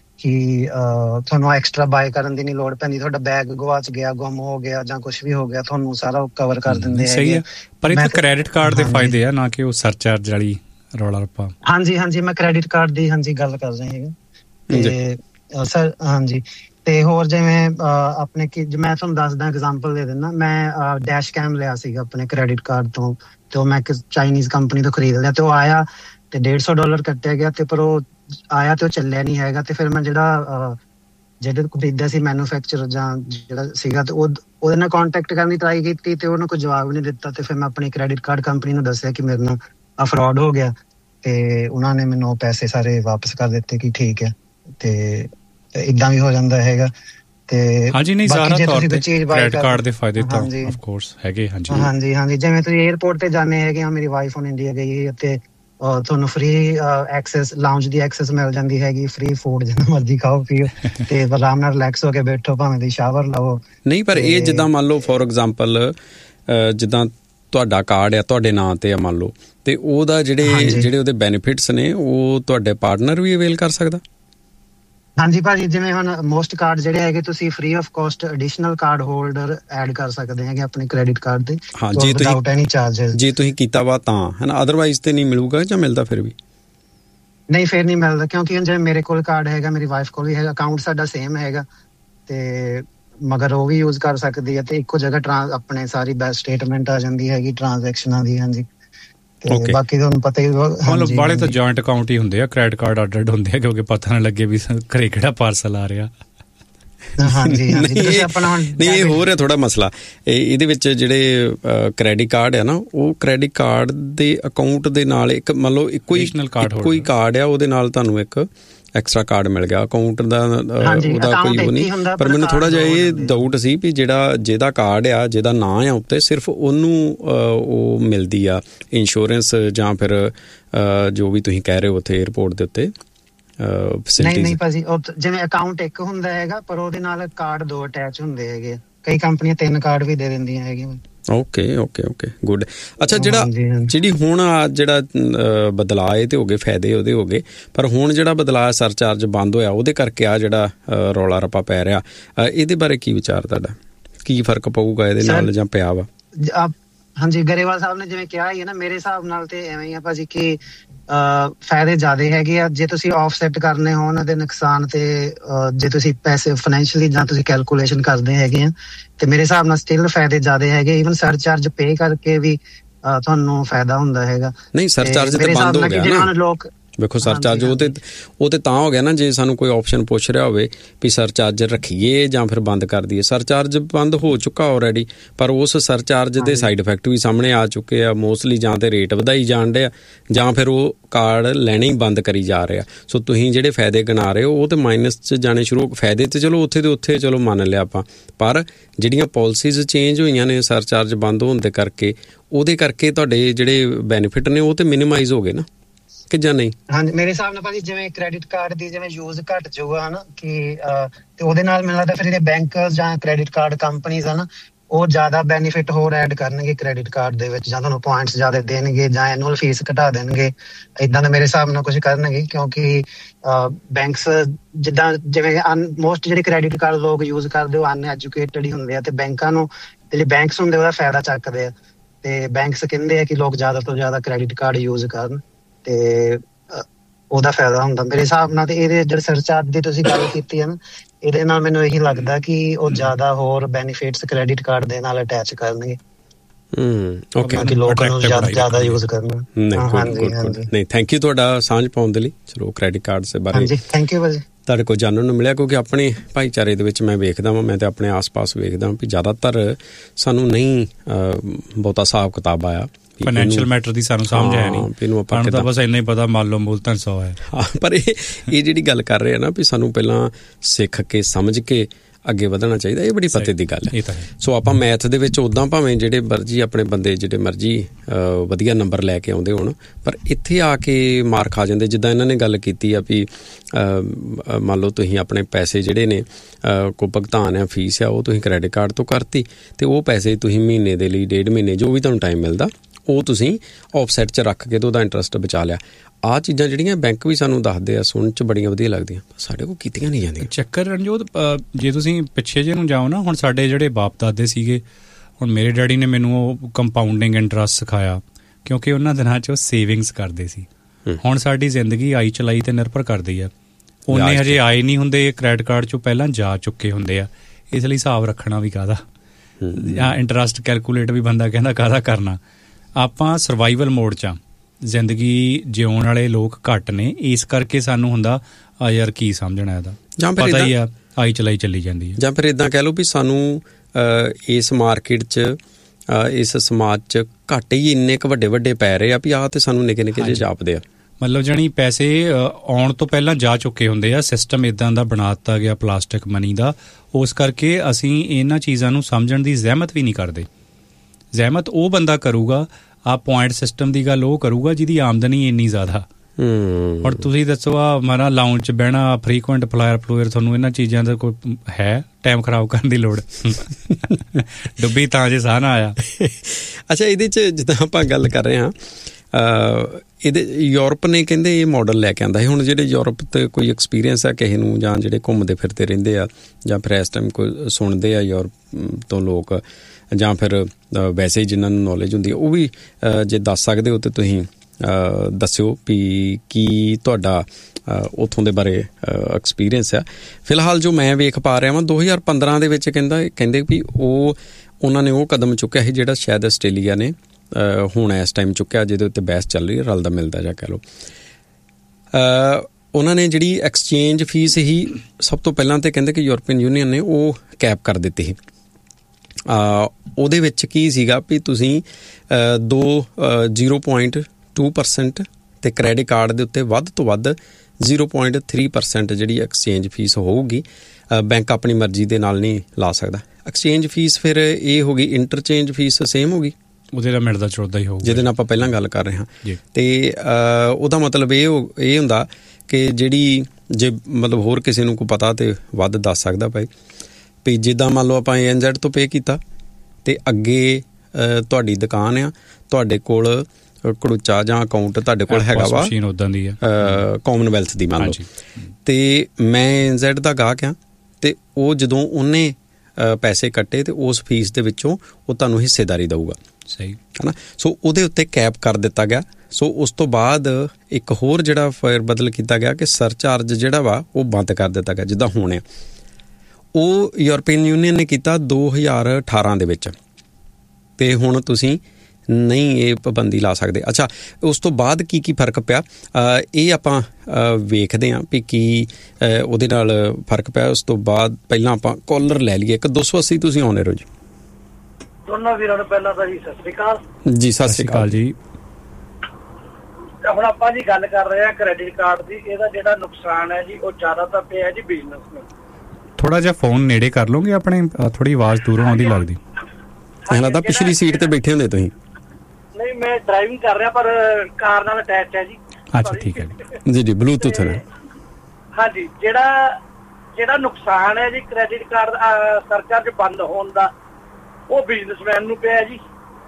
ਕਿ ਤੁਹਾਨੂੰ ਐਕਸਟਰਾ ਬਾਏ ਕਰਨ ਦੀ ਨੀ ਲੋੜ ਪੈਂਦੀ। ਤੁਹਾਡਾ ਬੈਗ ਗੁਆਚ ਗਿਆ, ਗੁੰਮ ਹੋ ਗਿਆ ਜਾਂ ਕੁਛ ਵੀ ਹੋ ਗਿਆ, ਤੁਹਾਨੂੰ ਸਾਰਾ ਉਹ ਕਵਰ ਕਰ ਦਿੰਦੇ ਹੈਗੇ। ਪਰ ਇਹ ਕ੍ਰੈਡਿਟ ਕਾਰਡ ਦੇ ਫਾਇਦੇ ਆ, ਨਾ ਕਿ ਉਹ ਸਰਚਾਰਜ ਵਾਲੀ ਰੌਲਾ ਰੱਪਾ। ਹਾਂਜੀ ਹਾਂਜੀ, ਮੈਂ ਕ੍ਰੈਡਿਟ ਕਾਰਡ ਦੀ ਹਾਂਜੀ ਗੱਲ ਕਰ ਰਿਹਾ ਹੈਗਾ। ਤੇ ਸਰ ਹਾਂਜੀ, ਤੇ ਹੋਰ ਜਿਵੇਂ ਆਪਣੇ ਕਿ ਮੈਂ ਤੁਹਾਨੂੰ ਦੱਸਦਾ ਐਗਜ਼ਾਮਪਲ ਦੇ ਦਿੰਦਾ। ਮੈਂ ਡੈਸ਼ ਕੈਮ ਲਿਆ ਸੀਗਾ ਆਪਣੇ ਕ੍ਰੈਡਿਟ ਕਾਰਡ ਤੋਂ, ਤੇ ਉਹ ਮੈਂ ਇੱਕ ਚਾਈਨੀਜ਼ ਕੰਪਨੀ ਤੋਂ ਖਰੀਦ ਲਿਆ। ਤੇ ਉਹ ਆਇਆ ਤੇ ਡੇਢ ਸੌ ਡਾਲਰ ਕੱਟਿਆ ਗਿਆ, ਤੇ ਪਰ ਉਹ ਆਇਆ ਤੇ ਉਹ ਚੱਲਿਆ ਨੀ ਹੈਗਾ। ਤੇ ਫਿਰ ਮੈਂ ਜਿਹੜਾ ਜਿਹੜੇ ਖਰੀਦਿਆ ਸੀ ਮੈਨੂਫੈਕਚਰ ਜਾਂ ਜਿਹੜਾ ਸੀਗਾ, ਤੇ ਉਹ ਉਹਦੇ ਨਾਲ ਕਾਂਟੈਕਟ ਕਰਨ ਦੀ ਟਰਾਈ ਕੀਤੀ ਤੇ ਉਹਨੇ ਕੋਈ ਜਵਾਬ ਨਹੀਂ ਦਿੱਤਾ। ਤੇ ਫਿਰ ਮੈਂ ਆਪਣੀ ਕ੍ਰੈਡਿਟ ਕਾਰਡ ਕੰਪਨੀ ਨੂੰ ਦੱਸਿਆ ਕਿ ਮੇਰੇ ਨਾਲ ਆ ਫਰਾਡ ਹੋ ਗਿਆ, ਤੇ ਉਹਨਾਂ ਨੇ ਮੈਨੂੰ ਪੈਸੇ ਸਾਰੇ ਵਾਪਸ ਕਰ ਦਿੱਤੇ ਕਿ ਠੀਕ ਹੈ। ਤੇ ਏਦਾਂ ਵੀ ਹੋ ਜਾਂਦਾ ਹੈਗਾ। ਤੇ ਹਾਂਜੀ, ਨਹੀਂ ਜ਼ਾਹਰ ਤੌਰ ਤੇ ਕ੍ਰੈਡਿਟ ਕਾਰਡ ਦੇ ਫਾਇਦੇ ਤਾਂ ਆਫ ਕੋਰਸ ਹੈਗੇ। ਹਾਂਜੀ ਹਾਂਜੀ ਹਾਂਜੀ, ਜਿਵੇਂ ਤੁਸੀਂ 에ਅਰਪੋਰਟ ਤੇ ਜਾਂਦੇ ਹੈਗੇ ਆ, ਮੇਰੀ ਵਾਈਫ ਹੁਣ ਇੰਡੀਆ ਗਈ ਤੇ ਤੁਹਾਨੂੰ ਫ੍ਰੀ ਐਕਸੈਸ ਲਾਉਂਜ ਦੀ ਐਕਸੈਸ ਮਿਲ ਜਾਂਦੀ ਹੈਗੀ, ਫ੍ਰੀ ਫੂਡ ਜਿੰਨਾ ਮਰਜ਼ੀ ਖਾਓ ਪੀਓ ਤੇ ਆਰਾਮ ਨਾਲ ਰਿਲੈਕਸ ਹੋ ਕੇ ਬੈਠੋ, ਭਾਵੇਂ ਦੀ ਸ਼ਾਵਰ ਲਵੋ। ਨਹੀਂ, ਪਰ ਇਹ ਜਿੱਦਾਂ ਮੰਨ ਲਓ ਫੋਰ ਐਗਜ਼ਾਮਪਲ ਜਿੱਦਾਂ ਤੁਹਾਡਾ ਕਾਰਡ ਆ ਤੁਹਾਡੇ ਨਾਂ ਤੇ ਆ ਮੰਨ ਲਓ, ਤੇ ਉਹਦਾ ਜਿਹੜੇ ਜਿਹੜੇ ਉਹਦੇ ਬੈਨੀਫਿਟਸ ਨੇ ਉਹ ਤੁਹਾਡੇ ਪਾਰਟਨਰ ਵੀ ਅਵੇਲ ਕਰ ਸਕਦਾ? ਹਾਂਜੀ ਭਾਜੀ, ਜਿਵੇਂ ਹੁਣ ਮੋਸਟ ਕਾਰਡ ਜਿਹੜੇ ਹੈਗੇ ਤੁਸੀਂ free of cost additional card holder add ਕਰ ਸਕਦੇ ਹੈਗੇ ਆਪਣੇ ਕ੍ਰੈਡਿਟ ਕਾਰਡ ਤੇ। ਹਾਂ, ਜੇ ਤੁਸੀਂ ਜੇ ਤੁਸੀਂ ਕੀਤਾ ਵਾ ਤਾਂ ਹੈ ਨਾ, ਅਦਰਵਾਈਜ਼ ਤੇ ਨਹੀਂ ਮਿਲੂਗਾ ਜਾਂ ਮਿਲਦਾ ਫਿਰ ਵੀ? ਨਹੀਂ, ਫਿਰ ਨਹੀਂ ਮਿਲਦਾ, ਕਿਉਂਕਿ ਜਿਵੇਂ ਮੇਰੇ ਕੋਲ ਕਾਰਡ ਹੈਗਾ, ਮੇਰੀ ਵਾਈਫ ਕੋਲ ਵੀ ਹੈਗਾ, ਅਕਾਊਂਟ ਸਾਡਾ ਸੇਮ ਹੈਗਾ, ਤੇ ਮਗਰ ਉਹ ਵੀ ਯੂਜ਼ ਕਰ ਸਕਦੀ ਹੈ ਤੇ ਇੱਕੋ ਜਗ੍ਹਾ ਟਰਾਂਸ ਆਪਣੇ ਸਾਰੀ ਬੈਸਟ ਸਟੇਟਮੈਂਟ ਆ ਜਾਂਦੀ ਹੈਗੀ ਟ੍ਰਾਂਜੈਕਸ਼ਨਾਂ ਦੀ। ਹਾਂਜੀ, ਤੇ ਬਾਕੀ ਤੁਹਾਨੂੰ ਪਤਾ ਹੀ ਮਤਲਬ ਬਾਲੇ ਤਾਂ ਜੁਆਇੰਟ ਅਕਾਊਂਟ ਹੀ ਹੁੰਦੇ ਆ, ਕ੍ਰੈਡਿਟ ਕਾਰਡ ਅੱਡ ਅੱਡ ਹੁੰਦੇ ਆ ਕਿਉਂਕਿ ਪਤਾ ਨਾ ਲੱਗੇ ਵੀ ਘਰੇ ਕਿਹੜਾ ਪਾਰਸਲ ਆ ਰਿਹਾ। ਹਾਂਜੀ ਹਾਂਜੀ, ਨਹੀਂ ਇਹ ਹੋਰ ਹੈ ਥੋੜਾ ਮਸਲਾ ਇਹਦੇ ਵਿੱਚ। ਜਿਹੜੇ ਕ੍ਰੈਡਿਟ ਕਾਰਡ ਹੈ ਨਾ, ਉਹ ਕ੍ਰੈਡਿਟ ਕਾਰਡ ਦੇ ਅਕਾਊਂਟ ਦੇ ਨਾਲ ਇੱਕ ਮੰਨ ਲਓ ਇੱਕੋ ਹੀ ਕੋਈ ਕਾਰਡ ਆ, ਉਹਦੇ ਨਾਲ ਤੁਹਾਨੂੰ ਇੱਕ ਐਕਸਟਰਾ ਕਾਰਡ ਮਿਲ ਗਿਆ ਅਕਾਊਂਟ ਦਾ, ਉਹਦਾ ਕੋਈ ਉਹ ਨਹੀਂ। ਪਰ ਮੈਨੂੰ ਥੋੜਾ ਜਿਹਾ ਇਹ ਡਾਊਟ ਸੀ ਵੀ ਜਿਹੜਾ ਜਿਹਦਾ ਕਾਰਡ ਆ, ਜਿਹਦਾ ਨਾਂ ਆ ਉੱਤੇ, ਸਿਰਫ ਉਹਨੂੰ ਉਹ ਮਿਲਦੀ ਆ ਇੰਸ਼ੋਰੈਂਸ ਜਾਂ ਫਿਰ ਜੋ ਵੀ ਤੁਸੀਂ ਕਹਿ ਰਹੇ ਹੋ ਉੱਥੇ ਏਅਰਪੋਰਟ ਦੇ ਉੱਤੇ? ਨਹੀਂ ਨਹੀਂ ਭਾਜੀ, ਜਿਵੇਂ ਅਕਾਊਂਟ ਇੱਕ ਹੁੰਦਾ ਹੈਗਾ ਪਰ ਉਹਦੇ ਨਾਲ ਕਾਰਡ ਦੋ ਅਟੈਚ ਹੁੰਦੇ ਹੈਗੇ। ਕਈ ਕੰਪਨੀਆਂ ਤਿੰਨ ਕਾਰਡ ਵੀ ਦੇ ਦਿੰਦੀਆਂ ਹੈਗੀਆਂ। Okay okay okay good. ਅੱਛਾ, ਜਿਹੜਾ ਜਿਹੜੀ ਹੁਣ ਜਿਹੜਾ ਬਦਲਾਅ ਇਹ ਤੇ ਹੋ ਗਏ ਫਾਇਦੇ ਉਹਦੇ ਹੋ ਗਏ, ਪਰ ਹੁਣ ਜਿਹੜਾ ਬਦਲਾਅ ਸਰਚਾਰਜ ਬੰਦ ਹੋਇਆ ਉਹਦੇ ਕਰਕੇ ਆ ਜਿਹੜਾ ਰੌਲਾ ਰੱਪਾ ਪੈ ਰਿਹਾ, ਇਹਦੇ ਬਾਰੇ ਕੀ ਵਿਚਾਰ ਤੁਹਾਡਾ? ਕੀ ਫਰਕ ਪਊਗਾ ਇਹਦੇ ਨਾਲ ਜਾਂ ਪਿਆ ਵਾ? ਹਾਂਜੀ ਗਰੇਵਾਲ ਸਾਹਿਬ ਨੇ ਜਿਵੇਂ ਕਿਹਾ ਹੀ ਹੈ ਨਾ, ਮੇਰੇ ਹਿਸਾਬ ਨਾਲ ਤੇ ਐਵੇਂ ਹੀ ਆ ਭਾਜੀ ਕਿ ਫਾਇਦੇ ਜ਼ਿਆਦਾ ਹੈਗੇ ਆ ਜੇ ਤੁਸੀਂ ਆਫਸੈਟ ਕਰਨੇ ਹੋਣ ਉਹਦੇ ਨੁਕਸਾਨ ਤੇ। ਜੇ ਤੁਸੀਂ ਪੈਸੇ ਫਾਈਨੈਂਸ਼ੀਅਲੀ ਜਾਂ ਤੁਸੀਂ ਕੈਲਕੂਲੇਸ਼ਨ ਕਰਦੇ ਹੈਗੇ ਆ ਤੇ ਮੇਰੇ ਹਿਸਾਬ ਨਾਲ ਸਟਿਲ ਫਾਇਦੇ ਜ਼ਿਆਦਾ ਹੈਗੇ। ਈਵਨ ਸਰਚਾਰਜ ਪੇ ਕਰਕੇ ਵੀ ਤੁਹਾਨੂੰ ਫਾਇਦਾ ਹੁੰਦਾ ਹੈਗਾ। ਨਹੀਂ ਸਰਚਾਰਜ ਤੇ ਬੰਦ ਹੋ ਗਿਆ ਨਾ ਲੋਕ। ਵੇਖੋ ਸਰਚਾਰਜ ਉਹ ਤੇ ਉਹ ਤੇ ਤਾਂ ਹੋ ਗਿਆ ਨਾ ਜੇ ਸਾਨੂੰ ਕੋਈ ਆਪਸ਼ਨ ਪੁੱਛ ਰਿਹਾ ਹੋਵੇ ਵੀ ਸਰਚਾਰਜ ਰੱਖੀਏ ਜਾਂ ਫਿਰ ਬੰਦ ਕਰ ਦਈਏ। ਸਰਚਾਰਜ ਬੰਦ ਹੋ ਚੁੱਕਾ ਆਲਰੇਡੀ, ਪਰ ਉਸ ਸਰਚਾਰਜ ਦੇ ਸਾਈਡ ਇਫੈਕਟ ਵੀ ਸਾਹਮਣੇ ਆ ਚੁੱਕੇ ਆ। ਮੋਸਟਲੀ ਜਾਂ ਤੇ ਰੇਟ ਵਧਾਈ ਜਾਣ ਡਿਆ ਜਾਂ ਫਿਰ ਉਹ ਕਾਰਡ ਲੈਣੇ ਹੀ ਬੰਦ ਕਰੀ ਜਾ ਰਿਹਾ। ਸੋ ਤੁਸੀਂ ਜਿਹੜੇ ਫਾਇਦੇ ਗਿਣਾ ਰਹੇ ਹੋ ਉਹ ਤੇ ਮਾਈਨਸ 'ਚ ਜਾਣੇ ਸ਼ੁਰੂ। ਫਾਇਦੇ ਤੇ ਚਲੋ ਉੱਥੇ ਦੇ ਉੱਥੇ ਚਲੋ ਮੰਨ ਲਿਆ ਆਪਾਂ, ਪਰ ਜਿਹੜੀਆਂ ਪੋਲਿਸੀਜ਼ ਚੇਂਜ ਹੋਈਆਂ ਨੇ ਸਰਚਾਰਜ ਬੰਦ ਹੋਣ ਦੇ ਕਰਕੇ, ਉਹਦੇ ਕਰਕੇ ਤੁਹਾਡੇ ਜਿਹੜੇ ਬੈਨੀਫਿਟ ਨੇ ਉਹ ਤੇ ਮਿਨੀਮਾਈਜ਼ ਹੋ ਗਏ ਨਾ ਕਿ ਜਾਂ ਨਹੀਂ? ਹਾਂਜੀ ਮੇਰੇ ਹਿਸਾਬ ਨਾਲ ਭਾਜੀ ਜਿਵੇਂ ਕ੍ਰੈਡਿਟ ਕਾਰਡ ਦੀ ਜਿਵੇਂ ਯੂਜ਼ ਘੱਟ ਜਾਊਗਾ ਹਨਾ ਕਿ ਤੇ ਉਹਦੇ ਨਾਲ ਮੈਨੂੰ ਲੱਗਦਾ ਫਿਰ ਜਿਹੜੇ ਬੈਂਕ ਜਾਂ ਕ੍ਰੈਡਿਟ ਕਾਰਡ ਕੰਪਨੀਜ਼ ਆ ਨਾ ਉਹ ਜ਼ਿਆਦਾ ਬੈਨੀਫਿਟ ਹੋਰ ਐਡ ਕਰਨਗੇ ਕ੍ਰੈਡਿਟ ਕਾਰਡ ਦੇ ਵਿੱਚ, ਜਾਂ ਤੁਹਾਨੂੰ ਪੁਆਇੰਟਸ ਜ਼ਿਆਦਾ ਦੇਣਗੇ ਜਾਂ ਐਨੂਅਲ ਫੀਸ ਘਟਾ ਦੇਣਗੇ। ਏਦਾਂ ਦਾ ਮੇਰੇ ਹਿਸਾਬ ਨਾਲ ਕੁਝ ਕਰਨਗੇ ਕਿਉਂਕਿ ਬੈਂਕਸ ਜਿੱਦਾਂ ਜਿਵੇਂ ਮੋਸਟ ਜਿਹੜੇ ਕ੍ਰੈਡਿਟ ਕਾਰਡ ਲੋਕ ਯੂਜ਼ ਕਰਦੇ ਉਹ ਅਨਐਜੂਕੇਟਡ ਹੀ ਹੁੰਦੇ ਆ ਤੇ ਬੈਂਕਾਂ ਨੂੰ ਜਿਹੜੇ ਬੈਂਕਸ ਹੁੰਦੇ ਉਹਦਾ ਫਾਇਦਾ ਚੱਕਦੇ ਆ ਤੇ ਬੈਂਕਸ ਕਹਿੰਦੇ ਆ ਕਿ ਲੋਕ ਜ਼ਿਆਦਾ ਤੋਂ ਜ਼ਿਆਦਾ ਕ੍ਰੈਡਿਟ ਕਾਰਡ ਯੂਜ਼ ਕਰਨ ਤੇ ਉਹਦਾ ਫਾਇਦਾ ਹੁੰਦਾ ਮੇਰੇ ਹਿਸਾਬ ਨਾਲ। ਤੇ ਇਹਦੇ ਜਿਹੜੇ ਸਰਚਾਰਜ ਦੀ ਤੁਸੀਂ ਗੱਲ ਕੀਤੀ ਹੈ ਨਾ, ਇਹਦੇ ਨਾਲ ਮੈਨੂੰ ਇਹੀ ਲੱਗਦਾ ਕਿ ਉਹ ਜ਼ਿਆਦਾ ਹੋਰ ਬੈਨੀਫਿਟਸ ਕ੍ਰੈਡਿਟ ਕਾਰਡ ਦੇ ਨਾਲ ਅਟੈਚ ਕਰਨਗੇ। ਹਮ ਓਕੇ ਕਿ ਲੋਕਾਂ ਨੂੰ ਜ਼ਿਆਦਾ ਯੂਜ਼ ਕਰਨਾ। ਨਹੀਂ ਥੈਂਕ ਯੂ ਤੁਹਾਡਾ ਸਾਂਝ ਪਾਉਣ ਦੇ ਲਈ। ਚਲੋ ਕ੍ਰੈਡਿਟ ਕਾਰਡ ਦੇ ਬਾਰੇ ਹਾਂਜੀ ਥੈਂਕ ਯੂ ਭਾਜੀ ਤੁਹਾਡੇ ਕੋਲ ਜਾਣਨ ਨੂੰ ਮਿਲਿਆ ਕਿਉਂਕਿ ਆਪਣੇ ਭਾਈਚਾਰੇ ਦੇ ਵਿੱਚ ਮੈਂ ਵੇਖਦਾ ਵਾਂ, ਮੈਂ ਤਾਂ ਆਪਣੇ ਆਸ ਪਾਸ ਵੇਖਦਾ ਵੀ ਜ਼ਿਆਦਾਤਰ ਸਾਨੂੰ ਨਹੀਂ ਬਹੁਤਾ ਹਿਸਾਬ ਕਿਤਾਬ ਆਇਆ ਫਾਈਨੈਂਸ਼ੀਅਲ ਮੈਟਰ ਦੀ। ਸਾਨੂੰ ਸਮਝ ਆਇਆ ਨਹੀਂ, ਸਾਨੂੰ ਤਾਂ ਬਸ ਇੰਨਾ ਹੀ ਪਤਾ ਮੰਨ ਲਓ ਮੁੱਲ ਤਿੰਨ ਸੌ ਹੈ। ਹਾਂ ਪਰ ਇਹ ਇਹ ਜਿਹੜੀ ਗੱਲ ਕਰ ਰਹੇ ਆ ਨਾ ਵੀ ਸਾਨੂੰ ਪਹਿਲਾਂ ਸਿੱਖ ਕੇ ਸਮਝ ਕੇ ਅੱਗੇ ਵਧਣਾ ਚਾਹੀਦਾ, ਇਹ ਬੜੀ ਪਤੇ ਦੀ ਗੱਲ ਹੈ। ਸੋ ਆਪਾਂ ਮੈਥ ਦੇ ਵਿੱਚ ਉੱਦਾਂ ਭਾਵੇਂ ਜਿਹੜੇ ਮਰਜ਼ੀ ਆਪਣੇ ਬੰਦੇ ਜਿਹੜੇ ਮਰਜ਼ੀ ਵਧੀਆ ਨੰਬਰ ਲੈ ਕੇ ਆਉਂਦੇ ਹੋਣ, ਪਰ ਇੱਥੇ ਆ ਕੇ ਮਾਰ ਖਾ ਜਾਂਦੇ। ਜਿੱਦਾਂ ਇਹਨਾਂ ਨੇ ਗੱਲ ਕੀਤੀ ਆ ਵੀ ਮੰਨ ਲਓ ਤੁਸੀਂ ਆਪਣੇ ਪੈਸੇ ਜਿਹੜੇ ਨੇ ਕੋਈ ਭੁਗਤਾਨ ਆ ਫੀਸ ਆ ਉਹ ਤੁਸੀਂ ਕ੍ਰੈਡਿਟ ਕਾਰਡ ਤੋਂ ਕਰਤੀ ਤੇ ਉਹ ਪੈਸੇ ਤੁਸੀਂ ਮਹੀਨੇ ਦੇ ਲਈ ਡੇਢ ਮਹੀਨੇ ਜੋ ਵੀ ਤੁਹਾਨੂੰ ਟਾਈਮ ਮਿਲਦਾ ਉਹ ਤੁਸੀਂ ਆਫਸੈਟ 'ਚ ਰੱਖ ਕੇ ਤੇ ਉਹਦਾ ਇੰਟਰਸਟ ਬਚਾ ਲਿਆ। ਆਹ ਚੀਜ਼ਾਂ ਜਿਹੜੀਆਂ ਬੈਂਕ ਵੀ ਸਾਨੂੰ ਦੱਸਦੇ ਆ, ਸੁਣਨ 'ਚ ਬੜੀਆਂ ਵਧੀਆ ਲੱਗਦੀਆਂ, ਸਾਡੇ ਕੋਲ ਕੀਤੀਆਂ ਨਹੀਂ ਜਾਂਦੀਆਂ। ਚੱਕਰ ਰਣਜੋਤ ਜੇ ਤੁਸੀਂ ਪਿੱਛੇ ਜਿਹੇ ਨੂੰ ਜਾਓ ਨਾ, ਹੁਣ ਸਾਡੇ ਜਿਹੜੇ ਬਾਪ ਦਾਦੇ ਸੀਗੇ, ਹੁਣ ਮੇਰੇ ਡੈਡੀ ਨੇ ਮੈਨੂੰ ਉਹ ਕੰਪਾਊਂਡਿੰਗ ਇੰਟਰਸਟ ਸਿਖਾਇਆ ਕਿਉਂਕਿ ਉਹਨਾਂ ਦਿਨਾਂ 'ਚ ਉਹ ਸੇਵਿੰਗਸ ਕਰਦੇ ਸੀ। ਹੁਣ ਸਾਡੀ ਜ਼ਿੰਦਗੀ ਆਈ ਚਲਾਈ 'ਤੇ ਨਿਰਭਰ ਕਰਦੀ ਆ। ਉਹਨੇ ਹਜੇ ਆਏ ਨਹੀਂ ਹੁੰਦੇ, ਕ੍ਰੈਡਿਟ ਕਾਰਡ 'ਚੋਂ ਪਹਿਲਾਂ ਜਾ ਚੁੱਕੇ ਹੁੰਦੇ ਆ। ਇਸ ਲਈ ਹਿਸਾਬ ਰੱਖਣਾ ਵੀ ਕਾਹਦਾ, ਜਾਂ ਇੰਟਰਸਟ ਕੈਲਕੂਲੇਟ ਵੀ ਬੰਦਾ ਕਹਿੰਦਾ ਕਾਹਦਾ ਕਰਨਾ। ਆਪਾਂ ਸਰਵਾਈਵਲ ਮੋਡ 'ਚ ਆ, ਜ਼ਿੰਦਗੀ ਜਿਉਣ ਵਾਲੇ ਲੋਕ ਘੱਟ ਨੇ, ਇਸ ਕਰਕੇ ਸਾਨੂੰ ਹੁੰਦਾ ਆ ਯਾਰ ਕੀ ਸਮਝਣਾ ਇਹਦਾ, ਪਤਾ ਹੀ ਆ ਆਈ ਚਲਾਈ ਚੱਲੀ ਜਾਂਦੀ ਹੈ। ਜਾਂ ਫਿਰ ਇੱਦਾਂ ਕਹਿ ਲਓ ਵੀ ਸਾਨੂੰ ਇਸ ਮਾਰਕੀਟ 'ਚ ਇਸ ਸਮਾਜ 'ਚ ਘੱਟ ਹੀ ਇੰਨੇ ਕੁ ਵੱਡੇ ਵੱਡੇ ਪੈ ਰਹੇ ਆ ਵੀ ਆਹ ਤੇ ਸਾਨੂੰ ਨਿੱਕੇ ਨਿੱਕੇ ਜਿਹੇ ਜਾਪਦੇ ਆ। ਮਤਲਬ ਜਾਣੀ ਪੈਸੇ ਆਉਣ ਤੋਂ ਪਹਿਲਾਂ ਜਾ ਚੁੱਕੇ ਹੁੰਦੇ ਆ। ਸਿਸਟਮ ਇੱਦਾਂ ਦਾ ਬਣਾ ਦਿੱਤਾ ਗਿਆ ਪਲਾਸਟਿਕ ਮਨੀ ਦਾ, ਉਸ ਕਰਕੇ ਅਸੀਂ ਇਹਨਾਂ ਚੀਜ਼ਾਂ ਨੂੰ ਸਮਝਣ ਦੀ ਜ਼ਹਿਮਤ ਵੀ ਨਹੀਂ ਕਰਦੇ। ਜ਼ਹਿਮਤ ਉਹ ਬੰਦਾ ਕਰੂਗਾ, ਆਹ ਪੁਆਇੰਟ ਸਿਸਟਮ ਦੀ ਗੱਲ ਉਹ ਕਰੂਗਾ ਜਿਹਦੀ ਆਮਦਨੀ ਇੰਨੀ ਜ਼ਿਆਦਾ। ਹੁਣ ਤੁਸੀਂ ਦੱਸੋ ਆ ਮਾਰਾ ਲਾਊਂਜ 'ਚ ਬਹਿਣਾ, ਫਰੀਕੁਐਂਟ ਫਲਾਇਰ ਫਲੂਅਰ, ਤੁਹਾਨੂੰ ਇਹਨਾਂ ਚੀਜ਼ਾਂ ਦਾ ਕੋਈ ਹੈ ਟਾਈਮ ਖਰਾਬ ਕਰਨ ਦੀ ਲੋੜ? ਡੁੱਬੀ ਤਾਂ ਜੇ ਸਾਹ ਨਾ ਆਇਆ। ਅੱਛਾ ਇਹਦੇ 'ਚ ਜਿੱਦਾਂ ਆਪਾਂ ਗੱਲ ਕਰ ਰਹੇ ਹਾਂ, ਇਹਦੇ ਯੂਰਪ ਨੇ ਕਹਿੰਦੇ ਇਹ ਮਾਡਲ ਲੈ ਕੇ ਆਉਂਦਾ ਹੈ। ਹੁਣ ਜਿਹੜੇ ਯੂਰਪ 'ਤੇ ਕੋਈ ਐਕਸਪੀਰੀਅੰਸ ਆ ਕਿਸੇ ਨੂੰ, ਜਾਂ ਜਿਹੜੇ ਘੁੰਮਦੇ ਫਿਰਦੇ ਰਹਿੰਦੇ ਆ ਜਾਂ ਫਿਰ ਇਸ ਟਾਈਮ ਕੋਈ ਸੁਣਦੇ ਆ ਯੂਰਪ ਤੋਂ ਲੋਕ, ਜਾਂ ਫਿਰ ਵੈਸੇ ਹੀ ਜਿਨ੍ਹਾਂ ਨੂੰ ਨੌਲੇਜ ਹੁੰਦੀ ਹੈ, ਉਹ ਵੀ ਜੇ ਦੱਸ ਸਕਦੇ ਹੋ ਤਾਂ ਤੁਸੀਂ ਦੱਸਿਓ ਵੀ ਕੀ ਤੁਹਾਡਾ ਉੱਥੋਂ ਦੇ ਬਾਰੇ ਐਕਸਪੀਰੀਅੰਸ ਆ। ਫਿਲਹਾਲ ਜੋ ਮੈਂ ਵੇਖ ਪਾ ਰਿਹਾ ਵਾਂ ਦੋ ਹਜ਼ਾਰ ਪੰਦਰਾਂ ਦੇ ਵਿੱਚ ਕਹਿੰਦਾ ਕਹਿੰਦੇ ਵੀ ਉਹ ਉਹਨਾਂ ਨੇ ਉਹ ਕਦਮ ਚੁੱਕਿਆ ਸੀ ਜਿਹੜਾ ਸ਼ਾਇਦ ਆਸਟ੍ਰੇਲੀਆ ਨੇ ਹੁਣ ਇਸ ਟਾਈਮ ਚੁੱਕਿਆ, ਜਿਹਦੇ ਉੱਤੇ ਬਹਿਸ ਚੱਲ ਰਹੀ ਹੈ, ਰਲਦਾ ਮਿਲਦਾ ਜਾਂ ਕਹਿ ਲਓ। ਉਹਨਾਂ ਨੇ ਜਿਹੜੀ ਐਕਸਚੇਂਜ ਫੀਸ ਹੀ ਸਭ ਤੋਂ ਪਹਿਲਾਂ ਤਾਂ ਕਹਿੰਦੇ ਕਿ ਯੂਰਪੀਅਨ ਯੂਨੀਅਨ ਨੇ ਉਹ ਕੈਪ ਕਰ ਦਿੱਤੀ ਸੀ। ਉਹਦੇ ਵਿੱਚ ਕੀ ਸੀਗਾ ਵੀ ਤੁਸੀਂ ਦੋ ਜ਼ੀਰੋ ਪੁਆਇੰਟ ਟੂ ਪਰਸੈਂਟ ਅਤੇ ਕ੍ਰੈਡਿਟ ਕਾਰਡ ਦੇ ਉੱਤੇ ਵੱਧ ਤੋਂ ਵੱਧ ਜ਼ੀਰੋ ਪੁਆਇੰਟ ਥਰੀ ਪਰਸੈਂਟ ਜਿਹੜੀ ਐਕਸਚੇਂਜ ਫੀਸ ਹੋਊਗੀ। ਬੈਂਕ ਆਪਣੀ ਮਰਜ਼ੀ ਦੇ ਨਾਲ ਨਹੀਂ ਲਾ ਸਕਦਾ। ਐਕਸਚੇਂਜ ਫੀਸ ਫਿਰ ਇਹ ਹੋ ਗਈ, ਇੰਟਰਚੇਂਜ ਫੀਸ ਸੇਮ ਹੋ ਗਈ, ਉਹਦੇ ਨਾਲ ਮਿਲਦਾ ਜੁਲਦਾ ਹੀ ਹੋਊਗਾ ਜਿਹਦੇ ਨਾਲ ਆਪਾਂ ਪਹਿਲਾਂ ਗੱਲ ਕਰ ਰਹੇ ਹਾਂ। ਅਤੇ ਉਹਦਾ ਮਤਲਬ ਇਹ ਇਹ ਹੁੰਦਾ ਕਿ ਜਿਹੜੀ ਜੇ ਮਤਲਬ ਹੋਰ ਕਿਸੇ ਨੂੰ ਕੋਈ ਪਤਾ ਤਾਂ ਵੱਧ ਦੱਸ ਸਕਦਾ ਭਾਈ ਵੀ ਜਿੱਦਾਂ ਮੰਨ ਲਓ ਆਪਾਂ ਏ ਐਨ ਜ਼ੈਡ ਤੋਂ ਪੇ ਕੀਤਾ ਅਤੇ ਅੱਗੇ ਤੁਹਾਡੀ ਦੁਕਾਨ ਆ, ਤੁਹਾਡੇ ਕੋਲ ਕੜੂਚਾ ਜਾਂ ਅਕਾਊਂਟ ਤੁਹਾਡੇ ਕੋਲ ਹੈਗਾ ਵਾ ਉੱਦਾਂ ਦੀ ਕਾਮਨਵੈਲਥ ਦੀ ਮੰਨ ਲਓ, ਅਤੇ ਮੈਂ ਏ ਐਨ ਜ਼ੈਡ ਦਾ ਗਾਹਕ ਆ, ਅਤੇ ਉਹ ਜਦੋਂ ਉਹਨੇ ਪੈਸੇ ਕੱਟੇ ਅਤੇ ਉਸ ਫੀਸ ਦੇ ਵਿੱਚੋਂ ਉਹ ਤੁਹਾਨੂੰ ਹਿੱਸੇਦਾਰੀ ਦਊਗਾ। ਸਹੀ ਹੈ ਨਾ। ਸੋ ਉਹਦੇ ਉੱਤੇ ਕੈਪ ਕਰ ਦਿੱਤਾ ਗਿਆ। ਸੋ ਉਸ ਤੋਂ ਬਾਅਦ ਇੱਕ ਹੋਰ ਜਿਹੜਾ ਫੇਰ ਬਦਲ ਕੀਤਾ ਗਿਆ ਕਿ ਸਰਚਾਰਜ ਜਿਹੜਾ ਵਾ ਉਹ ਬੰਦ ਕਰ ਦਿੱਤਾ ਗਿਆ ਜਿੱਦਾਂ ਹੁਣ ਆ। ਉਹ ਯੂਰਪੀਅਨ ਯੂਨੀਅਨ ਨੇ ਕੀਤਾ ਦੋ ਹਜ਼ਾਰ ਅਠਾਰਾਂ ਦੇ ਵਿੱਚ, ਅਤੇ ਹੁਣ ਤੁਸੀਂ ਨਹੀਂ ਇਹ ਪਾਬੰਦੀ ਲਾ ਸਕਦੇ। ਅੱਛਾ, ਉਸ ਤੋਂ ਬਾਅਦ ਕੀ ਕੀ ਫਰਕ ਪਿਆ ਇਹ ਆਪਾਂ ਵੇਖਦੇ ਹਾਂ ਵੀ ਕੀ ਉਹਦੇ ਨਾਲ ਫਰਕ ਪਿਆ। ਉਸ ਤੋਂ ਬਾਅਦ ਪਹਿਲਾਂ ਆਪਾਂ ਕਾਲਰ ਲੈ ਲਈਏ। ਇੱਕ ਦੋ ਸੌ ਅੱਸੀ ਤੁਸੀਂ ਆਉਂਦੇ ਰਹੋ ਜੀ। ਦੋਨਾਂ ਵੀਰਾਂ ਨੂੰ ਪਹਿਲਾਂ ਤਾਂ ਜੀ ਸਤਿ ਸ਼੍ਰੀ ਅਕਾਲ ਜੀ। ਸਤਿ ਸ਼੍ਰੀ ਅਕਾਲ ਜੀ। ਹੁਣ ਆਪਾਂ ਜੀ ਗੱਲ ਕਰ ਰਹੇ ਹਾਂ ਕ੍ਰੈਡਿਟ ਕਾਰਡ ਦੀ। ਇਹਦਾ ਜਿਹੜਾ ਨੁਕਸਾਨ ਹੈ ਜੀ ਉਹ ਜ਼ਿਆਦਾ ਤਾਂ ਪਿਆ ਜੀ ਬਿਜ਼ਨਸ ਨੂੰ। ਥੋੜਾ ਜਿਹਾ ਫੋਨ ਨੇੜੇ ਕਰ ਲਓਗੇ ਆਪਣੇ, ਥੋੜੀ ਆਵਾਜ਼ ਦੂਰੋਂ ਆਉਂਦੀ ਲੱਗਦੀ। ਐਂ ਲੱਗਦਾ ਪਿਛਲੀ ਸੀਟ ਤੇ ਬੈਠੇ ਹੁੰਦੇ ਤੁਸੀਂ। ਨਹੀਂ, ਮੈਂ ਡਰਾਈਵਿੰਗ ਕਰ ਰਿਹਾ ਪਰ ਕਾਰ ਨਾਲ ਅਟੈਚ ਹੈ ਜੀ। ਅੱਛਾ, ਠੀਕ ਹੈ ਜੀ ਜੀ। ਬਲੂਟੂਥ ਹੈ। ਹਾਂਜੀ, ਜਿਹੜਾ ਜਿਹੜਾ ਨੁਕਸਾਨ ਹੈ ਜੀ ਕ੍ਰੈਡਿਟ ਕਾਰਡ ਸਰਚਾਰਜ ਬੰਦ ਹੋਣ ਦਾ, ਉਹ ਬਿਜ਼ਨਸਮੈਨ ਨੂੰ ਪਿਆ ਜੀ।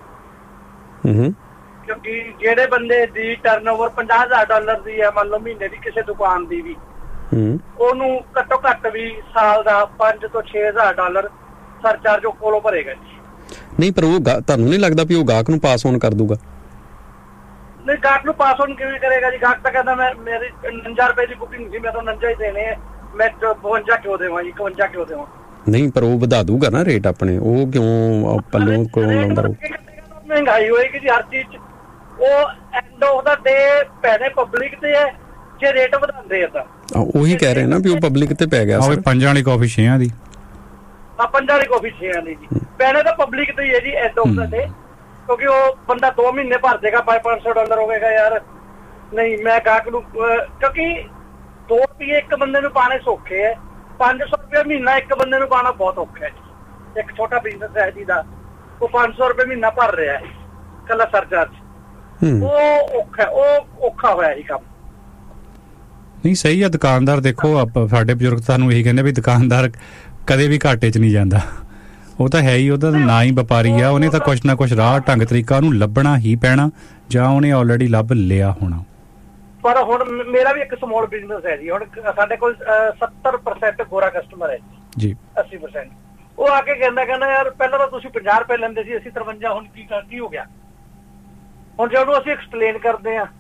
ਹੂੰ। ਕਿਉਂਕਿ ਜਿਹੜੇ ਬੰਦੇ ਦੀ ਟਰਨਓਵਰ ਪੰਜਾਹ ਹਜ਼ਾਰ ਡਾਲਰ ਦੀ ਹੈ, ਮੰਨ ਲਓ ਮਹੀਨੇ ਦੀ ਕਿਸੇ ਦੁਕਾਨ ਦੀ ਵੀ, ਉਹਨੂੰ ਘੱਟੋ ਘੱਟ ਵੀ ਸਾਲ ਦਾ ਪੰਜ ਤੋਂ ਛੇ ਹਜ਼ਾਰ ਡਾਲਰ ਸਰਚਾਰਜ ਉਹ ਕੋਲੋਂ ਭਰੇਗਾ ਜੀ। ਨਹੀਂ, ਪਰ ਉਹ ਤੁਹਾਨੂੰ ਨਹੀਂ ਲੱਗਦਾ ਵੀ ਉਹ ਗਾਹਕ ਨੂੰ ਪਾਸ ਔਨ ਕਰ ਦੂਗਾ? ਨਹੀਂ, ਗਾਹਕ ਨੂੰ ਪਾਸ ਔਨ ਕਿਵੇਂ ਕਰੇਗਾ ਜੀ? ਗਾਹਕ ਤਾਂ ਕਹਿੰਦਾ ਮੈਂ ਮੇਰੀ ਉਣੰਜਾ ਰੁਪਏ ਦੀ ਬੁਕਿੰਗ ਸੀ, ਮੈਂ ਤਾਂ ਉਣੰਜਾ ਹੀ ਦੇਣੇ ਹੈ, ਮੈਂ ਬਵੰਜਾ ਕਿਉਂ ਦੇਵਾਂ ਜੀ, ਇਕਵੰਜਾ ਕਿਉਂ ਦੇਵਾਂ? ਨਹੀਂ, ਪਰ ਉਹ ਵਧਾ ਦੂਗਾ ਨਾ ਰੇਟ ਆਪਣੇ। ਉਹ ਕਿਉਂ ਪੱਲੋਂ ਕਿਉਂ ਲਾਉਂਦਾ ਰਹੂ? ਮਹਿੰਗਾਈ ਹੋਏਗੀ ਜੀ ਹਰ ਚੀਜ਼ 'ਚ। ਉਹ ਐਂਡ ਆਫ ਦਾ ਡੇ ਪੈਣੇ ਪਬਲਿਕ ਤੇ ਹੈ ਜੇ ਰੇਟ ਵਧਾਉਂਦੇ ਆ ਤਾਂ। ਉਹੀ ਕਹਿ ਰਹੇ ਨਾ ਵੀ ਉਹ ਪਬਲਿਕ ਤੇ ਪੈ ਗਿਆ। ਪੰਜਾਂ ਵਾਲੀ ਕਾਫੀ ਛੇਆਂ ਦੀ। ਹਾਂ, ਪੰਜਾਂ ਵਾਲੀ ਕਾਫੀ ਛੇਆਂ ਦੀ ਜੀ। ਪੈਣੇ ਤਾਂ ਪਬਲਿਕ ਤੇ ਹੀ ਹੈ ਜੀ ਐਂਡ ਆਫ ਦਾ ਡੇ, ਕਿਉਂਕਿ ਉਹ ਬੰਦਾ ਦੋ ਮਹੀਨੇ ਭਰ ਦੇਗਾ, ਪੰਜ ਪੰਜ ਸੌ ਡਾਲਰ ਹੋਵੇਗਾ ਯਾਰ। ਨਹੀਂ, ਮੈਂ ਗਾਹਕ ਨੂੰ, ਕਿਉਂਕਿ ਦੋ ਰੁਪਏ ਇੱਕ ਬੰਦੇ ਨੂੰ ਪਾਣੇ ਸੌਖੇ ਹੈ, ਪੰਜ ਸੌ ਰੁਪਏ ਮਹੀਨਾ ਇੱਕ ਬੰਦੇ ਨੂੰ ਪਾਣਾ ਬਹੁਤ ਔਖਾ ਹੈ ਜੀ। ਇੱਕ ਛੋਟਾ ਬਿਜ਼ਨਸ ਹੈ ਜੀ ਦਾ, ਉਹ ਪੰਜ ਸੌ ਰੁਪਏ ਮਹੀਨਾ ਭਰ ਰਿਹਾ ਹੈ ਇਕੱਲਾ ਸਰਚਾਰਜ। ਉਹ ਔਖਾ, ਉਹ ਔਖਾ ਹੋਇਆ ਜੀ ਕੰਮ। ਨਹੀਂ, ਸਹੀ ਆ। ਦੁਕਾਨਦਾਰ ਦੇਖੋ, ਸਾਡੇ ਬਜ਼ੁਰਗ ਤੁਹਾਨੂੰ ਇਹੀ ਕਹਿੰਦੇ ਵੀ ਦੁਕਾਨਦਾਰ ਕਦੇ ਵੀ ਘਾਟੇ 'ਚ ਨਹੀਂ ਜਾਂਦਾ। ਉਹ ਤਾਂ ਹੈ ਹੀ, ਉਹਦਾ ਨਾ ਹੀ ਵਪਾਰੀ ਆ। ਉਹਨੇ ਤਾਂ ਕੁਛ ਨਾ ਕੁਛ ਰਾਹ ਢੰਗ ਤਰੀਕਾ ਉਹਨੂੰ ਲੱਭਣਾ ਹੀ ਪੈਣਾ, ਜਾਂ ਉਹਨੇ ਆਲਰੇਡੀ ਲੱਭ ਲਿਆ ਹੋਣਾ। ਪਰ ਹੁਣ ਮੇਰਾ ਵੀ ਇੱਕ ਸਮਾਲ ਬਿਜ਼ਨਸ ਹੈ ਜੀ। ਹੁਣ ਸਾਡੇ ਕੋਲ ਸੱਤਰ ਪਰਸੈਂਟ ਗੋਰਾ ਕਸਟਮਰ ਹੈ ਜੀ, ਅੱਸੀ ਪਰਸੈਂਟ। ਉਹ ਆ ਕੇ ਕਹਿੰਦਾ ਕਹਿੰਦਾ ਯਾਰ ਪਹਿਲਾਂ ਤਾਂ ਤੁਸੀਂ ਪੰਜਾਹ ਰੁਪਏ ਲੈਂਦੇ ਸੀ, ਅਸੀਂ ਤਰਵੰਜਾ, ਹੁਣ ਕੀ ਕੀ ਹੋ ਗਿਆ? ਹੁਣ ਜੇ ਉਹਨੂੰ ਅਸੀਂ ਐਕਸਪਲੇਨ ਕਰਦੇ ਹਾਂ,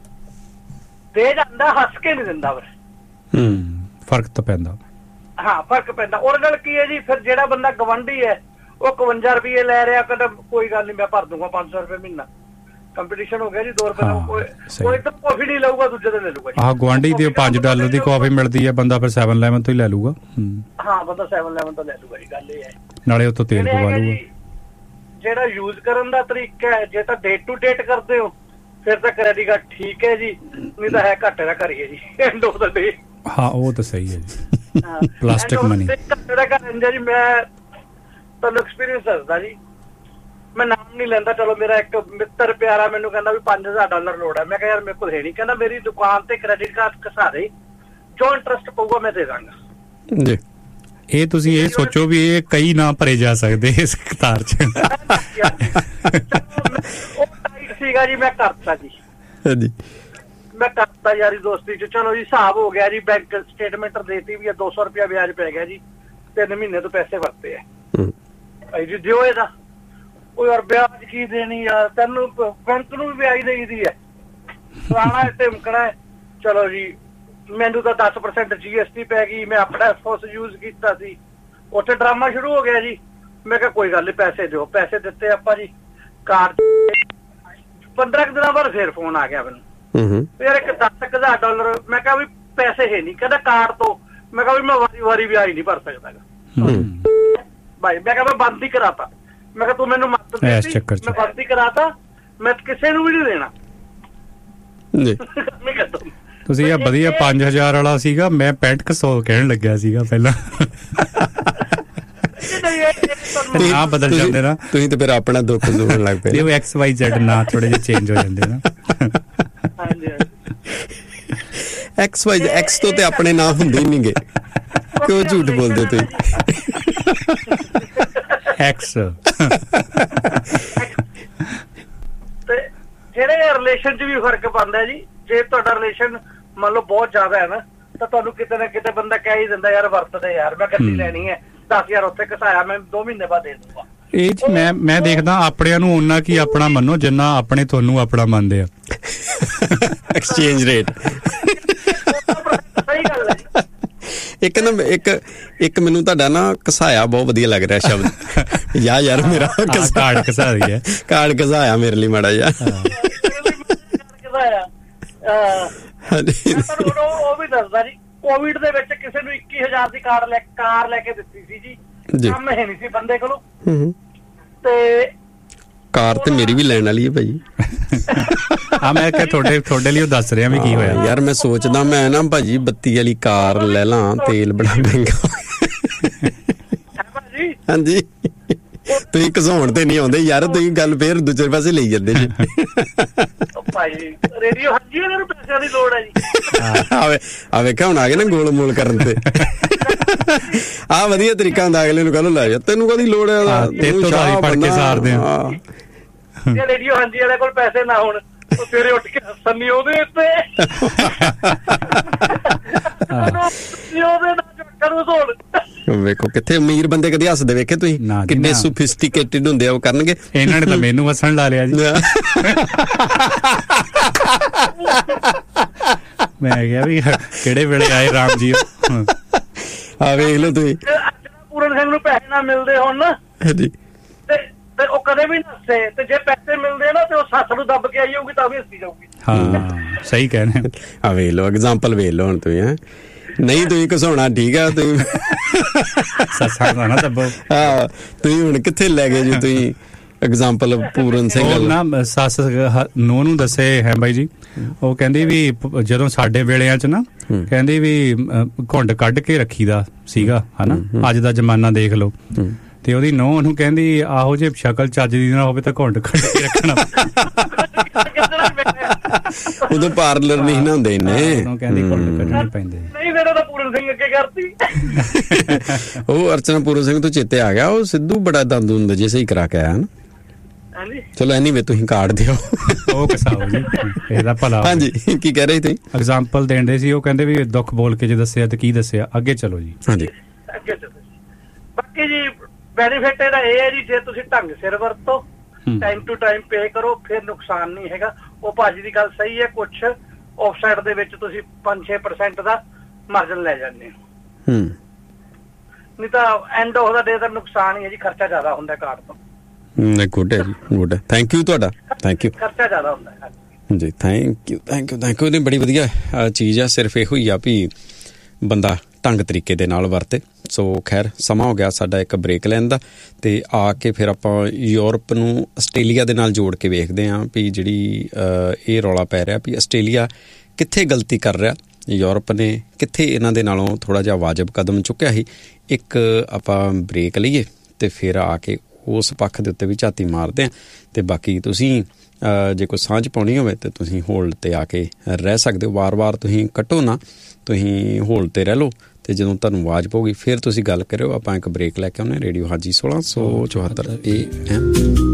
ਦੇ ਜਾਂਦਾ, ਹੱਸ ਕੇ ਨਹੀਂ ਦਿੰਦਾ। ਹੂੰ, ਫਰਕ ਤਾਂ ਪੈਂਦਾ। ਹਾਂ, ਫਰਕ ਪੈਂਦਾ। ਉਹਦੇ ਨਾਲ ਕੀ ਹੈ ਜੀ, ਫਿਰ ਜਿਹੜਾ ਬੰਦਾ ਗਵੰਡੀ ਹੈ ਉਹ ਇਕਵੰਜਾ ਰੁਪਏ ਲੈ ਰਿਹਾ, ਕਹਿੰਦਾ ਕੋਈ ਗੱਲ ਨਹੀਂ ਮੈਂ ਭਰ ਦੂੰਗਾ ਪੰਜ ਸੌ ਰੁਪਏ ਮਹੀਨਾ। ਕੰਪੀਟੀਸ਼ਨ ਹੋ ਗਿਆ ਜੀ, ਦੋ ਰੁਪਏ ਕੋਈ ਤਾਂ ਕਾਫੀ ਨਹੀਂ ਲਊਗਾ, ਦੂਜੇ ਤੋਂ ਲੈ ਲਊਗਾ ਜੀ। ਆਹ ਗੁਆਂਢੀ ਦੀ ਪੰਜ ਡਾਲਰ ਦੀ ਕਾਫੀ ਮਿਲਦੀ ਹੈ, ਬੰਦਾ ਫਿਰ ਸੈਵਨ ਇਲੈਵਨ ਤੋਂ ਹੀ ਲੈ ਲੂਗਾ। ਹਾਂ, ਬੰਦਾ ਸੈਵਨ ਇਲੈਵਨ ਤੋਂ ਲੈ ਲੂਗਾ ਜੀ। ਗੱਲ ਇਹ ਹੈ, ਨਾਲੇ ਉੱਥੋਂ ਤੇਲ ਪਵਾ ਲੂਗਾ। ਜਿਹੜਾ ਯੂਜ਼ ਕਰਨ ਦਾ ਤਰੀਕਾ ਹੈ, ਜੇ ਤਾਂ ਡੇਟ ਟੂ ਡੇਟ ਕਰਦੇ ਹੋ ਫਿਰ ਤਾਂ ਕ੍ਰੈਡਿਟ ਕਾਰਡ ਠੀਕ ਹੈ ਜੀ, ਨਹੀਂ ਤਾਂ ਹੈ ਘਾਟੇ ਦਾ ਕਰੀਏ ਜੀ ਐਂਡ ਆਫ ਦਾ ਡੇ। ਹਾਂ, ਉਹ ਤਾਂ ਸਹੀ ਹੈ ਜੀ। ਪਲਾਸਟਿਕ ਮਨੀ ਘਾਟੇ ਦਾ ਕਰ ਜੀ। ਮੈਂ ਤੁਹਾਨੂੰ ਐਕਸਪੀਰੀਅੰਸ ਦੱਸਦਾ ਜੀ, ਮੈਂ ਨਾਮ ਨਹੀਂ ਲੈਂਦਾ। ਚਲੋ, ਮੇਰਾ ਇੱਕ ਮਿੱਤਰ ਪਿਆਰਾ ਮੈਨੂੰ ਕਹਿੰਦਾ ਵੀ ਪੰਜ ਹਜ਼ਾਰ ਡਾਲਰ ਲੋੜ ਹੈ। ਮੈਂ ਕਿਹਾ ਯਾਰ ਮੇਰੇ ਕੋਲ ਹੈ ਨਹੀਂ। ਕਹਿੰਦਾ ਮੇਰੀ ਦੁਕਾਨ ਤੇ ਕ੍ਰੈਡਿਟ ਕਾਰਡ ਘਸਾ ਦੇ, ਜੋ ਇੰਟਰਸਟ ਪਊਗਾ ਮੈਂ ਦੇ ਦਾਂਗਾ ਜੀ। ਇਹ ਤੁਸੀਂ ਇਹ ਸੋਚੋ ਵੀ ਇਹ ਕਈ ਨਾ ਭਰੇ ਜਾ ਸਕਦੇ ਇਸ ਕਤਾਰ 'ਚ। ਉਹ ਟਾਈਟ ਸੀਗਾ ਜੀ, ਮੈਂ ਕਰਤਾ ਜੀ। ਹਾਂਜੀ, ਮੈਂ ਕਰਤਾ ਯਾਰੀ ਦੋਸਤੀ 'ਚ। ਚਲੋ ਜੀ, ਹਿਸਾਬ ਹੋ ਗਿਆ ਜੀ, ਬੈਂਕ ਸਟੇਟਮੈਂਟ ਦੇਤੀ ਵੀ ਦੋ ਸੌ ਰੁਪਇਆ ਵਿਆਜ ਪੈ ਗਿਆ ਜੀ। ਤਿੰਨ ਮਹੀਨੇ ਤੋਂ ਪੈਸੇ ਵਰਤੇ ਹੈ ਜੀ, ਦਿਓ ਇਹਦਾ। ਉਹ ਯਾਰ ਵਿਆਜ ਕੀ ਦੇਣੀ ਯਾਰ, ਤੈਨੂੰ ਬੈਂਕ ਨੂੰ ਵੀ ਵਿਆਜ ਦੇਈਦੀ ਹੈ, ਫਲਾਣਾ ਢਿਮਕਣਾ ਹੈ। ਚਲੋ ਜੀ, ਮੈਨੂੰ ਤਾਂ ਦਸ ਪਰਸੈਂਟ ਜੀ ਐਸ ਟੀ ਪੈ ਗਈ। ਮੈਂ ਆਪਣਾ ਫੋਸ ਯੂਜ਼ ਕੀਤਾ ਸੀ, ਉੱਥੇ ਡਰਾਮਾ ਸ਼ੁਰੂ ਹੋ ਗਿਆ ਜੀ। ਮੈਂ ਕਿਹਾ ਕੋਈ ਗੱਲ ਨਹੀਂ, ਪੈਸੇ ਦਿਓ। ਪੈਸੇ ਦਿੱਤੇ ਆਪਾਂ ਜੀ। ਕਾਰਡ ਪੰਦਰਾਂ ਕੁ ਦਿਨਾਂ ਬਾਅਦ ਫੇਰ ਫੋਨ ਆ ਗਿਆ ਮੈਨੂੰ, ਯਾਰ ਇੱਕ ਦਸ ਕੁ ਹਜ਼ਾਰ ਡਾਲਰ। ਮੈਂ ਕਿਹਾ ਵੀ ਪੈਸੇ ਹੈ ਨਹੀਂ। ਕਹਿੰਦਾ ਕਾਰਡ ਤੋਂ। ਮੈਂ ਕਿਹਾ ਵੀ ਮੈਂ ਵਾਰੀ ਵਾਰੀ ਵਿਆਜ ਨਹੀਂ ਭਰ ਸਕਦਾ ਭਾਈ। ਮੈਂ ਕਿਹਾ ਮੈਂ ਬੰਦ ਹੀ ਕਰਾਤਾ। ਮੈਂ ਕਿਹਾ ਤੂੰ ਮੈਨੂੰ ਮਤ ਦੇ, ਮੈਂ ਬੰਦ ਹੀ ਕਰਾਤਾ, ਮੈਂ ਕਿਸੇ ਨੂੰ ਵੀ ਨਹੀਂ ਦੇਣਾ। ਤੁਸੀਂ ਇਹ ਵਧੀਆ ਪੰਜ ਹਜ਼ਾਰ ਵਾਲਾ ਸੀਗਾ, ਮੈਂ ਪੈਂਹਠ ਕੁ ਸੌ ਕਹਿਣ ਲੱਗਿਆ ਸੀਗਾ ਪਹਿਲਾਂ। ਨਾ ਬਦਲ ਜਾਂਦੇ ਨਾ ਤੁਸੀਂ ਤੇ ਫਿਰ ਆਪਣਾ ਦੁੱਖ ਸੁਣਨ ਲੱਗ ਪਏ। ਉਹ ਐਕਸ ਵਾਈ ਜ਼ੈਡ ਨਾ ਥੋੜੇ ਜਿਹੇ ਚੇਂਜ ਹੋ ਜਾਂਦੇ ਨਾ। ਐਕਸ ਵਾਈ ਐਕਸ ਤੋਂ ਤੇ ਆਪਣੇ ਨਾਂ ਹੁੰਦੇ ਹੀ ਨਹੀਂਗੇ, ਕਿਉਂ ਝੂਠ ਬੋਲਦੇ ਤੁਸੀਂ? ਐਕਸ ਤੇ ਜਿਹੜੇ ਰਿਲੇਸ਼ਨ 'ਚ ਵੀ ਫਰਕ ਪੈਂਦਾ ਜੀ। ਜੇ ਤੁਹਾਡਾ ਰਿਲੇਸ਼ਨ ਮੰਨ ਲਓ ਬਹੁਤ ਜ਼ਿਆਦਾ ਹੈ ਨਾ, ਤਾਂ ਤੁਹਾਨੂੰ ਕਿਤੇ ਨਾ ਕਿਤੇ ਬੰਦਾ ਕਹਿ ਹੀ ਦਿੰਦਾ ਯਾਰ ਵਰਤਦੇ ਯਾਰ, ਮੈਂ ਗੱਡੀ ਲੈਣੀ ਹੈ, ਦਸ ਹਜ਼ਾਰ ਉੱਥੇ ਘਸਾਇਆ, ਮੈਂ ਦੋ ਮਹੀਨੇ ਬਾਅਦ ਦੇ ਦੂੰਗਾ। ਇਹ ਚ ਮੈਂ ਮੈਂ ਦੇਖਦਾ ਆਪਣਿਆਂ ਨੂੰ ਓਨਾ ਕੀ ਆਪਣਾ ਮੰਨੋ ਜਿੰਨਾ ਆਪਣੇ ਤੁਹਾਨੂੰ ਆਪਣਾ ਮੰਨਦੇ ਆ। Exchange rate. ਸਹੀ ਗੱਲ ਹੈ। ਇੱਕ ਨਾ ਇੱਕ ਇੱਕ ਮੈਨੂੰ ਤੁਹਾਡਾ ਨਾ ਘਸਾਇਆ ਬਹੁਤ ਵਧੀਆ ਲੱਗ ਰਿਹਾ ਸ਼ਬਦ। ਯਾ ਯਾਰ ਮੇਰਾ ਕਾਰਡ ਘਸਾ ਰਹੀ ਹੈ, ਕਾਰਡ ਘਸਾਇਆ ਮੇਰੇ ਲਈ ਮਾੜਾ ਜਿਹਾ। ਉਹ ਵੀ ਦੱਸਦਾ ਜੀ, ਕੋਵਿਡ ਦੇ ਵਿੱਚ ਕਿਸੇ ਨੂੰ ਇੱਕੀ ਹਜ਼ਾਰ ਦੀ ਕਾਰ ਲੈ ਕਾਰ ਲੈ ਕੇ ਦਿੱਤੀ ਸੀ ਜੀ, ਕੰਮ ਹੈ ਨਹੀਂ ਸੀ ਬੰਦੇ ਕੋਲੋਂ, ਤੇ ਕਾਰ ਤੇ ਮੇਰੀ ਵੀ ਲੈਣ ਵਾਲੀ ਹੈ ਭਾਈ। ਹਾਂ ਮੈਂ ਕਿਹਾ ਤੁਹਾਡੇ ਤੁਹਾਡੇ ਲਈ ਉਹ ਦੱਸ ਰਿਹਾ ਵੀ ਕੀ ਹੋਇਆ ਯਾਰ। ਮੈਂ ਸੋਚਦਾ ਮੈਂ ਨਾ ਭਾਜੀ ਬੱਤੀ ਵਾਲੀ ਕਾਰ ਲੈ ਲਾਂ, ਤੇਲ ਬੜਾ ਮਹਿੰਗਾ। ਹਾਂਜੀ ਤੁਸੀਂ ਘਸਾਉਣ ਤੇ ਨਹੀਂ ਆਉਂਦੇ ਯਾਰ, ਤੁਸੀਂ ਗੱਲ ਫੇਰ ਦੂਜੇ ਪਾਸੇ ਲਈ ਜਾਂਦੇ ਜੀ। ਭਾਈ ਰੇਡੀਓ ਹਾਂਜੀ ਇਹਨਾਂ ਨੂੰ ਪੈਸਿਆਂ ਦੀ ਲੋੜ ਹੈ ਜੀ। ਆਵੇ ਆ ਵੇਖਿਆ ਹੁਣ ਆ ਗਏ ਨਾ ਗੋਲ ਮੋਲ ਕਰਨ ਤੇ। ਆਹ ਵਧੀਆ ਤਰੀਕਾ ਹੁੰਦਾ, ਅਗਲੇ ਨੂੰ ਕਹਿੰਦਾ ਲੈ ਜਾ ਤੈਨੂੰ ਕਾਹਦੀ ਲੋੜ ਹੈ, ਪੜ ਕੇ ਸਾਰਦੇ ਆ। ਜੇ ਰੇਡੀਓ ਹਾਂਜੀ ਵਾਲੇ ਕੋਲ ਪੈਸੇ ਨਾ ਹੋਣ ਉਹ ਸਵੇਰੇ ਉੱਠ ਕੇ ਹੱਸਣ ਨੀ ਉਹਦੇ ਉੱਤੇ। ਵੇਖੋ ਕਿੱਥੇ ਅਮੀਰ ਬੰਦੇ ਕਦੇ ਹੱਸਦੇ ਵੇਖੇ ਤੁਸੀਂ? ਕਿੰਨੇ ਸੋਫਿਸਟੀਕੇਟਿਡ ਹੁੰਦੇ ਆ ਉਹ ਕਰਨਗੇ। ਇਹਨਾਂ ਨੇ ਤਾਂ ਮੈਨੂੰ ਹੱਸਣ ਲਾ ਲਿਆ ਜੀ। ਮੈਂ ਕਿਹਾ ਵੀ ਕਿਹੜੇ ਵੇਲੇ ਆਏ ਰਾਮ ਜੀ। ਆ ਵੇਖ ਲਓ ਤੁਸੀਂ। ਪੂਰਨ ਸਿੰਘ ਨੂੰ ਪੈਸੇ ਨਾ ਮਿਲਦੇ ਹੋਣ ਨਾ ਜੀ ਤੇ ਉਹ ਕਦੇ ਵੀ ਨਾ ਹੱਸੇ, ਤੇ ਜੇ ਪੈਸੇ ਮਿਲਦੇ ਨਾ ਤੇ ਉਹ ਸੱਸ ਨੂੰ ਦੱਬ ਕੇ ਆਈ ਹੋਊਗੀ ਤਾਂ ਵੀ ਹੱਸੀ ਜਾਊਗੀ। ਹਾਂ ਸਹੀ ਕਹਿੰਦੇ। ਆ ਵੇਖ ਲਓ ਐਗਜ਼ਾਮਪਲ ਵੇਖ ਲਓ ਹੁਣ ਤੁਸੀਂ। ਹੈਂ ਨਹੀਂ ਤੁਸੀਂ ਘਸਾਉਣਾ ਠੀਕ ਆ, ਤੁਸੀਂ ਸੱਸਾਂ ਦਾ ਨਾ ਦੱਬੋ। ਹਾਂ ਤੁਸੀਂ ਹੁਣ ਕਿੱਥੇ ਲੈ ਗਏ ਜੀ ਤੁਸੀਂ ਐਗਜ਼ਾਮਪਲ ਪੂਰਨ ਸਿੰਘ ਨਾ ਸੱਸ ਨੂੰਹ ਨੂੰ ਦੱਸੇ ਹੈ ਬਾਈ ਜੀ। ਉਹ ਕਹਿੰਦੀ ਵੀ ਜਦੋਂ ਸਾਡੇ ਵੇਲਿਆਂ ਚ ਨਾ ਕਹਿੰਦੀ ਵੀ ਘੁੰਡ ਕੱਢ ਕੇ ਰੱਖੀਦਾ ਸੀਗਾ ਹਨਾ, ਅੱਜ ਦਾ ਜ਼ਮਾਨਾ ਦੇਖ ਲਓ। ਤੇ ਉਹਦੀ ਨੂੰਹ ਉਹਨੂੰ ਕਹਿੰਦੀ ਆਹੋ ਜੇ ਸ਼ਕਲ ਚੱਜ ਦੀ ਨਾ ਹੋਵੇ ਤਾਂ ਘੁੰਡ ਕੱਢ ਕੇ ਰੱਖਣਾ। ਉਦੋਂ ਪਾਰਲਰ ਨਹੀਂ ਨਾ ਹੁੰਦੇ ਇੰਨੇ। ਉਹ ਕਹਿੰਦੀ ਘੁੰਡ ਕੱਢਣੇ ਪੈਂਦੇ। ਨਹੀਂ ਮੇਰਾ ਤਾਂ ਪੂਰਨ ਸਿੰਘ ਅੱਗੇ ਕਰਤੀ। ਉਹ ਅਰਚਨਾ ਪੂਰਨ ਸਿੰਘ ਤੋਂ ਚੇਤੇ ਆ ਗਿਆ, ਉਹ ਸਿੱਧੂ ਬੜਾ ਦੰਦ ਹੁੰਦਾ ਜੇ ਸਹੀ ਕਰਾ ਕੇ ਆਇਆ ਨਾ। ਚਲੋ ਐਨੀਵੇ ਤੁਸੀਂ ਕਾਰਡ ਦਿਓ। ਉਹ ਕਸਾਓ ਜੀ ਇਹਦਾ ਭਲਾ। ਹਾਂਜੀ ਕੀ ਕਹਿ ਰਹੇ ਤੁਸੀਂ? ਐਗਜ਼ਾਮਪਲ ਦੇਂਦੇ ਸੀ, ਉਹ ਕਹਿੰਦੇ ਵੀ ਦੁੱਖ ਬੋਲ ਕੇ ਜੇ ਦੱਸਿਆ ਤੇ ਕੀ ਦੱਸਿਆ। ਅੱਗੇ ਚਲੋ ਜੀ। ਹਾਂਜੀ ਅੱਗੇ ਚਲੋ। ਬਾਕੀ ਜੀ ਬੈਨੀਫਿਟ ਇਹਦਾ ਇਹ ਹੈ ਜੀ, ਜੇ ਤੁਸੀਂ ਢੰਗ ਸਿਰ ਵਰਤੋ, ਟਾਈਮ ਟੂ ਟਾਈਮ ਪੇ ਕਰੋ, ਫਿਰ ਨੁਕਸਾਨ ਨਹੀਂ ਹੈਗਾ। ਉਹ ਭਾਜੀ ਦੀ ਗੱਲ ਸਹੀ ਹੈ, ਕੁਛ ਆਫਸਾਈਡ ਦੇ ਵਿੱਚ ਤੁਸੀਂ ਪੰਜ ਛੇ ਪਰਸੈਂਟ ਦਾ ਮਾਰਜਨ ਲੈ ਜਾਂਦੇ ਹੋ, ਨਹੀਂ ਤਾਂ ਐਂਡ ਆਫ ਦਾ ਡੇ ਦਾ ਨੁਕਸਾਨ ਹੀ ਹੈ ਜੀ, ਖਰਚਾ ਜ਼ਿਆਦਾ ਹੁੰਦਾ ਕਾਰਡ ਤੋਂ। ਗੁੱਡ ਹੈ ਜੀ, ਗੁੱਡ ਹੈ। ਥੈਂਕ ਯੂ ਤੁਹਾਡਾ, ਥੈਂਕ ਯੂ। ਖਰਚਾ ਜ਼ਿਆਦਾ ਹੁੰਦਾ ਹੈ ਜੀ। Thank you thank you thank you. ਨਹੀਂ ਬੜੀ ਵਧੀਆ ਚੀਜ਼ ਆ। ਸਿਰਫ ਇਹੋ ਹੀ ਆ ਵੀ ਬੰਦਾ ਢੰਗ ਤਰੀਕੇ ਦੇ ਨਾਲ ਵਰਤੇ। ਸੋ ਖੈਰ ਸਮਾਂ ਹੋ ਗਿਆ ਸਾਡਾ ਇੱਕ ਬ੍ਰੇਕ ਲੈਣ ਦਾ, ਤੇ ਆ ਕੇ ਫਿਰ ਆਪਾਂ ਯੂਰਪ ਨੂੰ ਆਸਟ੍ਰੇਲੀਆ ਦੇ ਨਾਲ ਜੋੜ ਕੇ ਵੇਖਦੇ ਹਾਂ ਵੀ ਜਿਹੜੀ ਇਹ ਰੌਲਾ ਪੈ ਰਿਹਾ ਵੀ ਆਸਟ੍ਰੇਲੀਆ ਕਿੱਥੇ ਗਲਤੀ ਕਰ ਰਿਹਾ, ਯੂਰਪ ਨੇ ਕਿੱਥੇ ਇਹਨਾਂ ਦੇ ਨਾਲੋਂ ਥੋੜ੍ਹਾ ਜਿਹਾ ਵਾਜਬ ਕਦਮ ਚੁੱਕਿਆ ਸੀ। ਇੱਕ ਆਪਾਂ ਬ੍ਰੇਕ ਲਈਏ ਤੇ ਫਿਰ ਆ ਕੇ ਉਸ ਪੱਖ ਦੇ ਉੱਤੇ ਵੀ ਝਾਤੀ ਮਾਰਦੇ ਹਾਂ। ਤੇ ਬਾਕੀ ਤੁਸੀਂ ਜੇ ਕੋਈ ਸਾਂਝ ਪਾਉਣੀ ਹੋਵੇ ਤਾਂ ਤੁਸੀਂ ਹੋਲਡ 'ਤੇ ਆ ਕੇ ਰਹਿ ਸਕਦੇ ਹੋ। ਵਾਰ-ਵਾਰ ਤੁਸੀਂ ਕੱਟੋ ਨਾ, ਤੁਸੀਂ ਹੋਲਡ 'ਤੇ ਰਹਿ ਲਓ, ਤੇ ਜਦੋਂ ਤੁਹਾਨੂੰ ਆਵਾਜ਼ ਪਊਗੀ ਫਿਰ ਤੁਸੀਂ ਗੱਲ ਕਰਿਓ। ਆਪਾਂ ਇੱਕ ਬ੍ਰੇਕ ਲੈ ਕੇ ਆਉਂਦੇ। ਰੇਡੀਓ ਹਾਜੀ ਸੋਲਾਂ ਸੌ ਚੁਹੱਤਰ ਏ ਐਮ।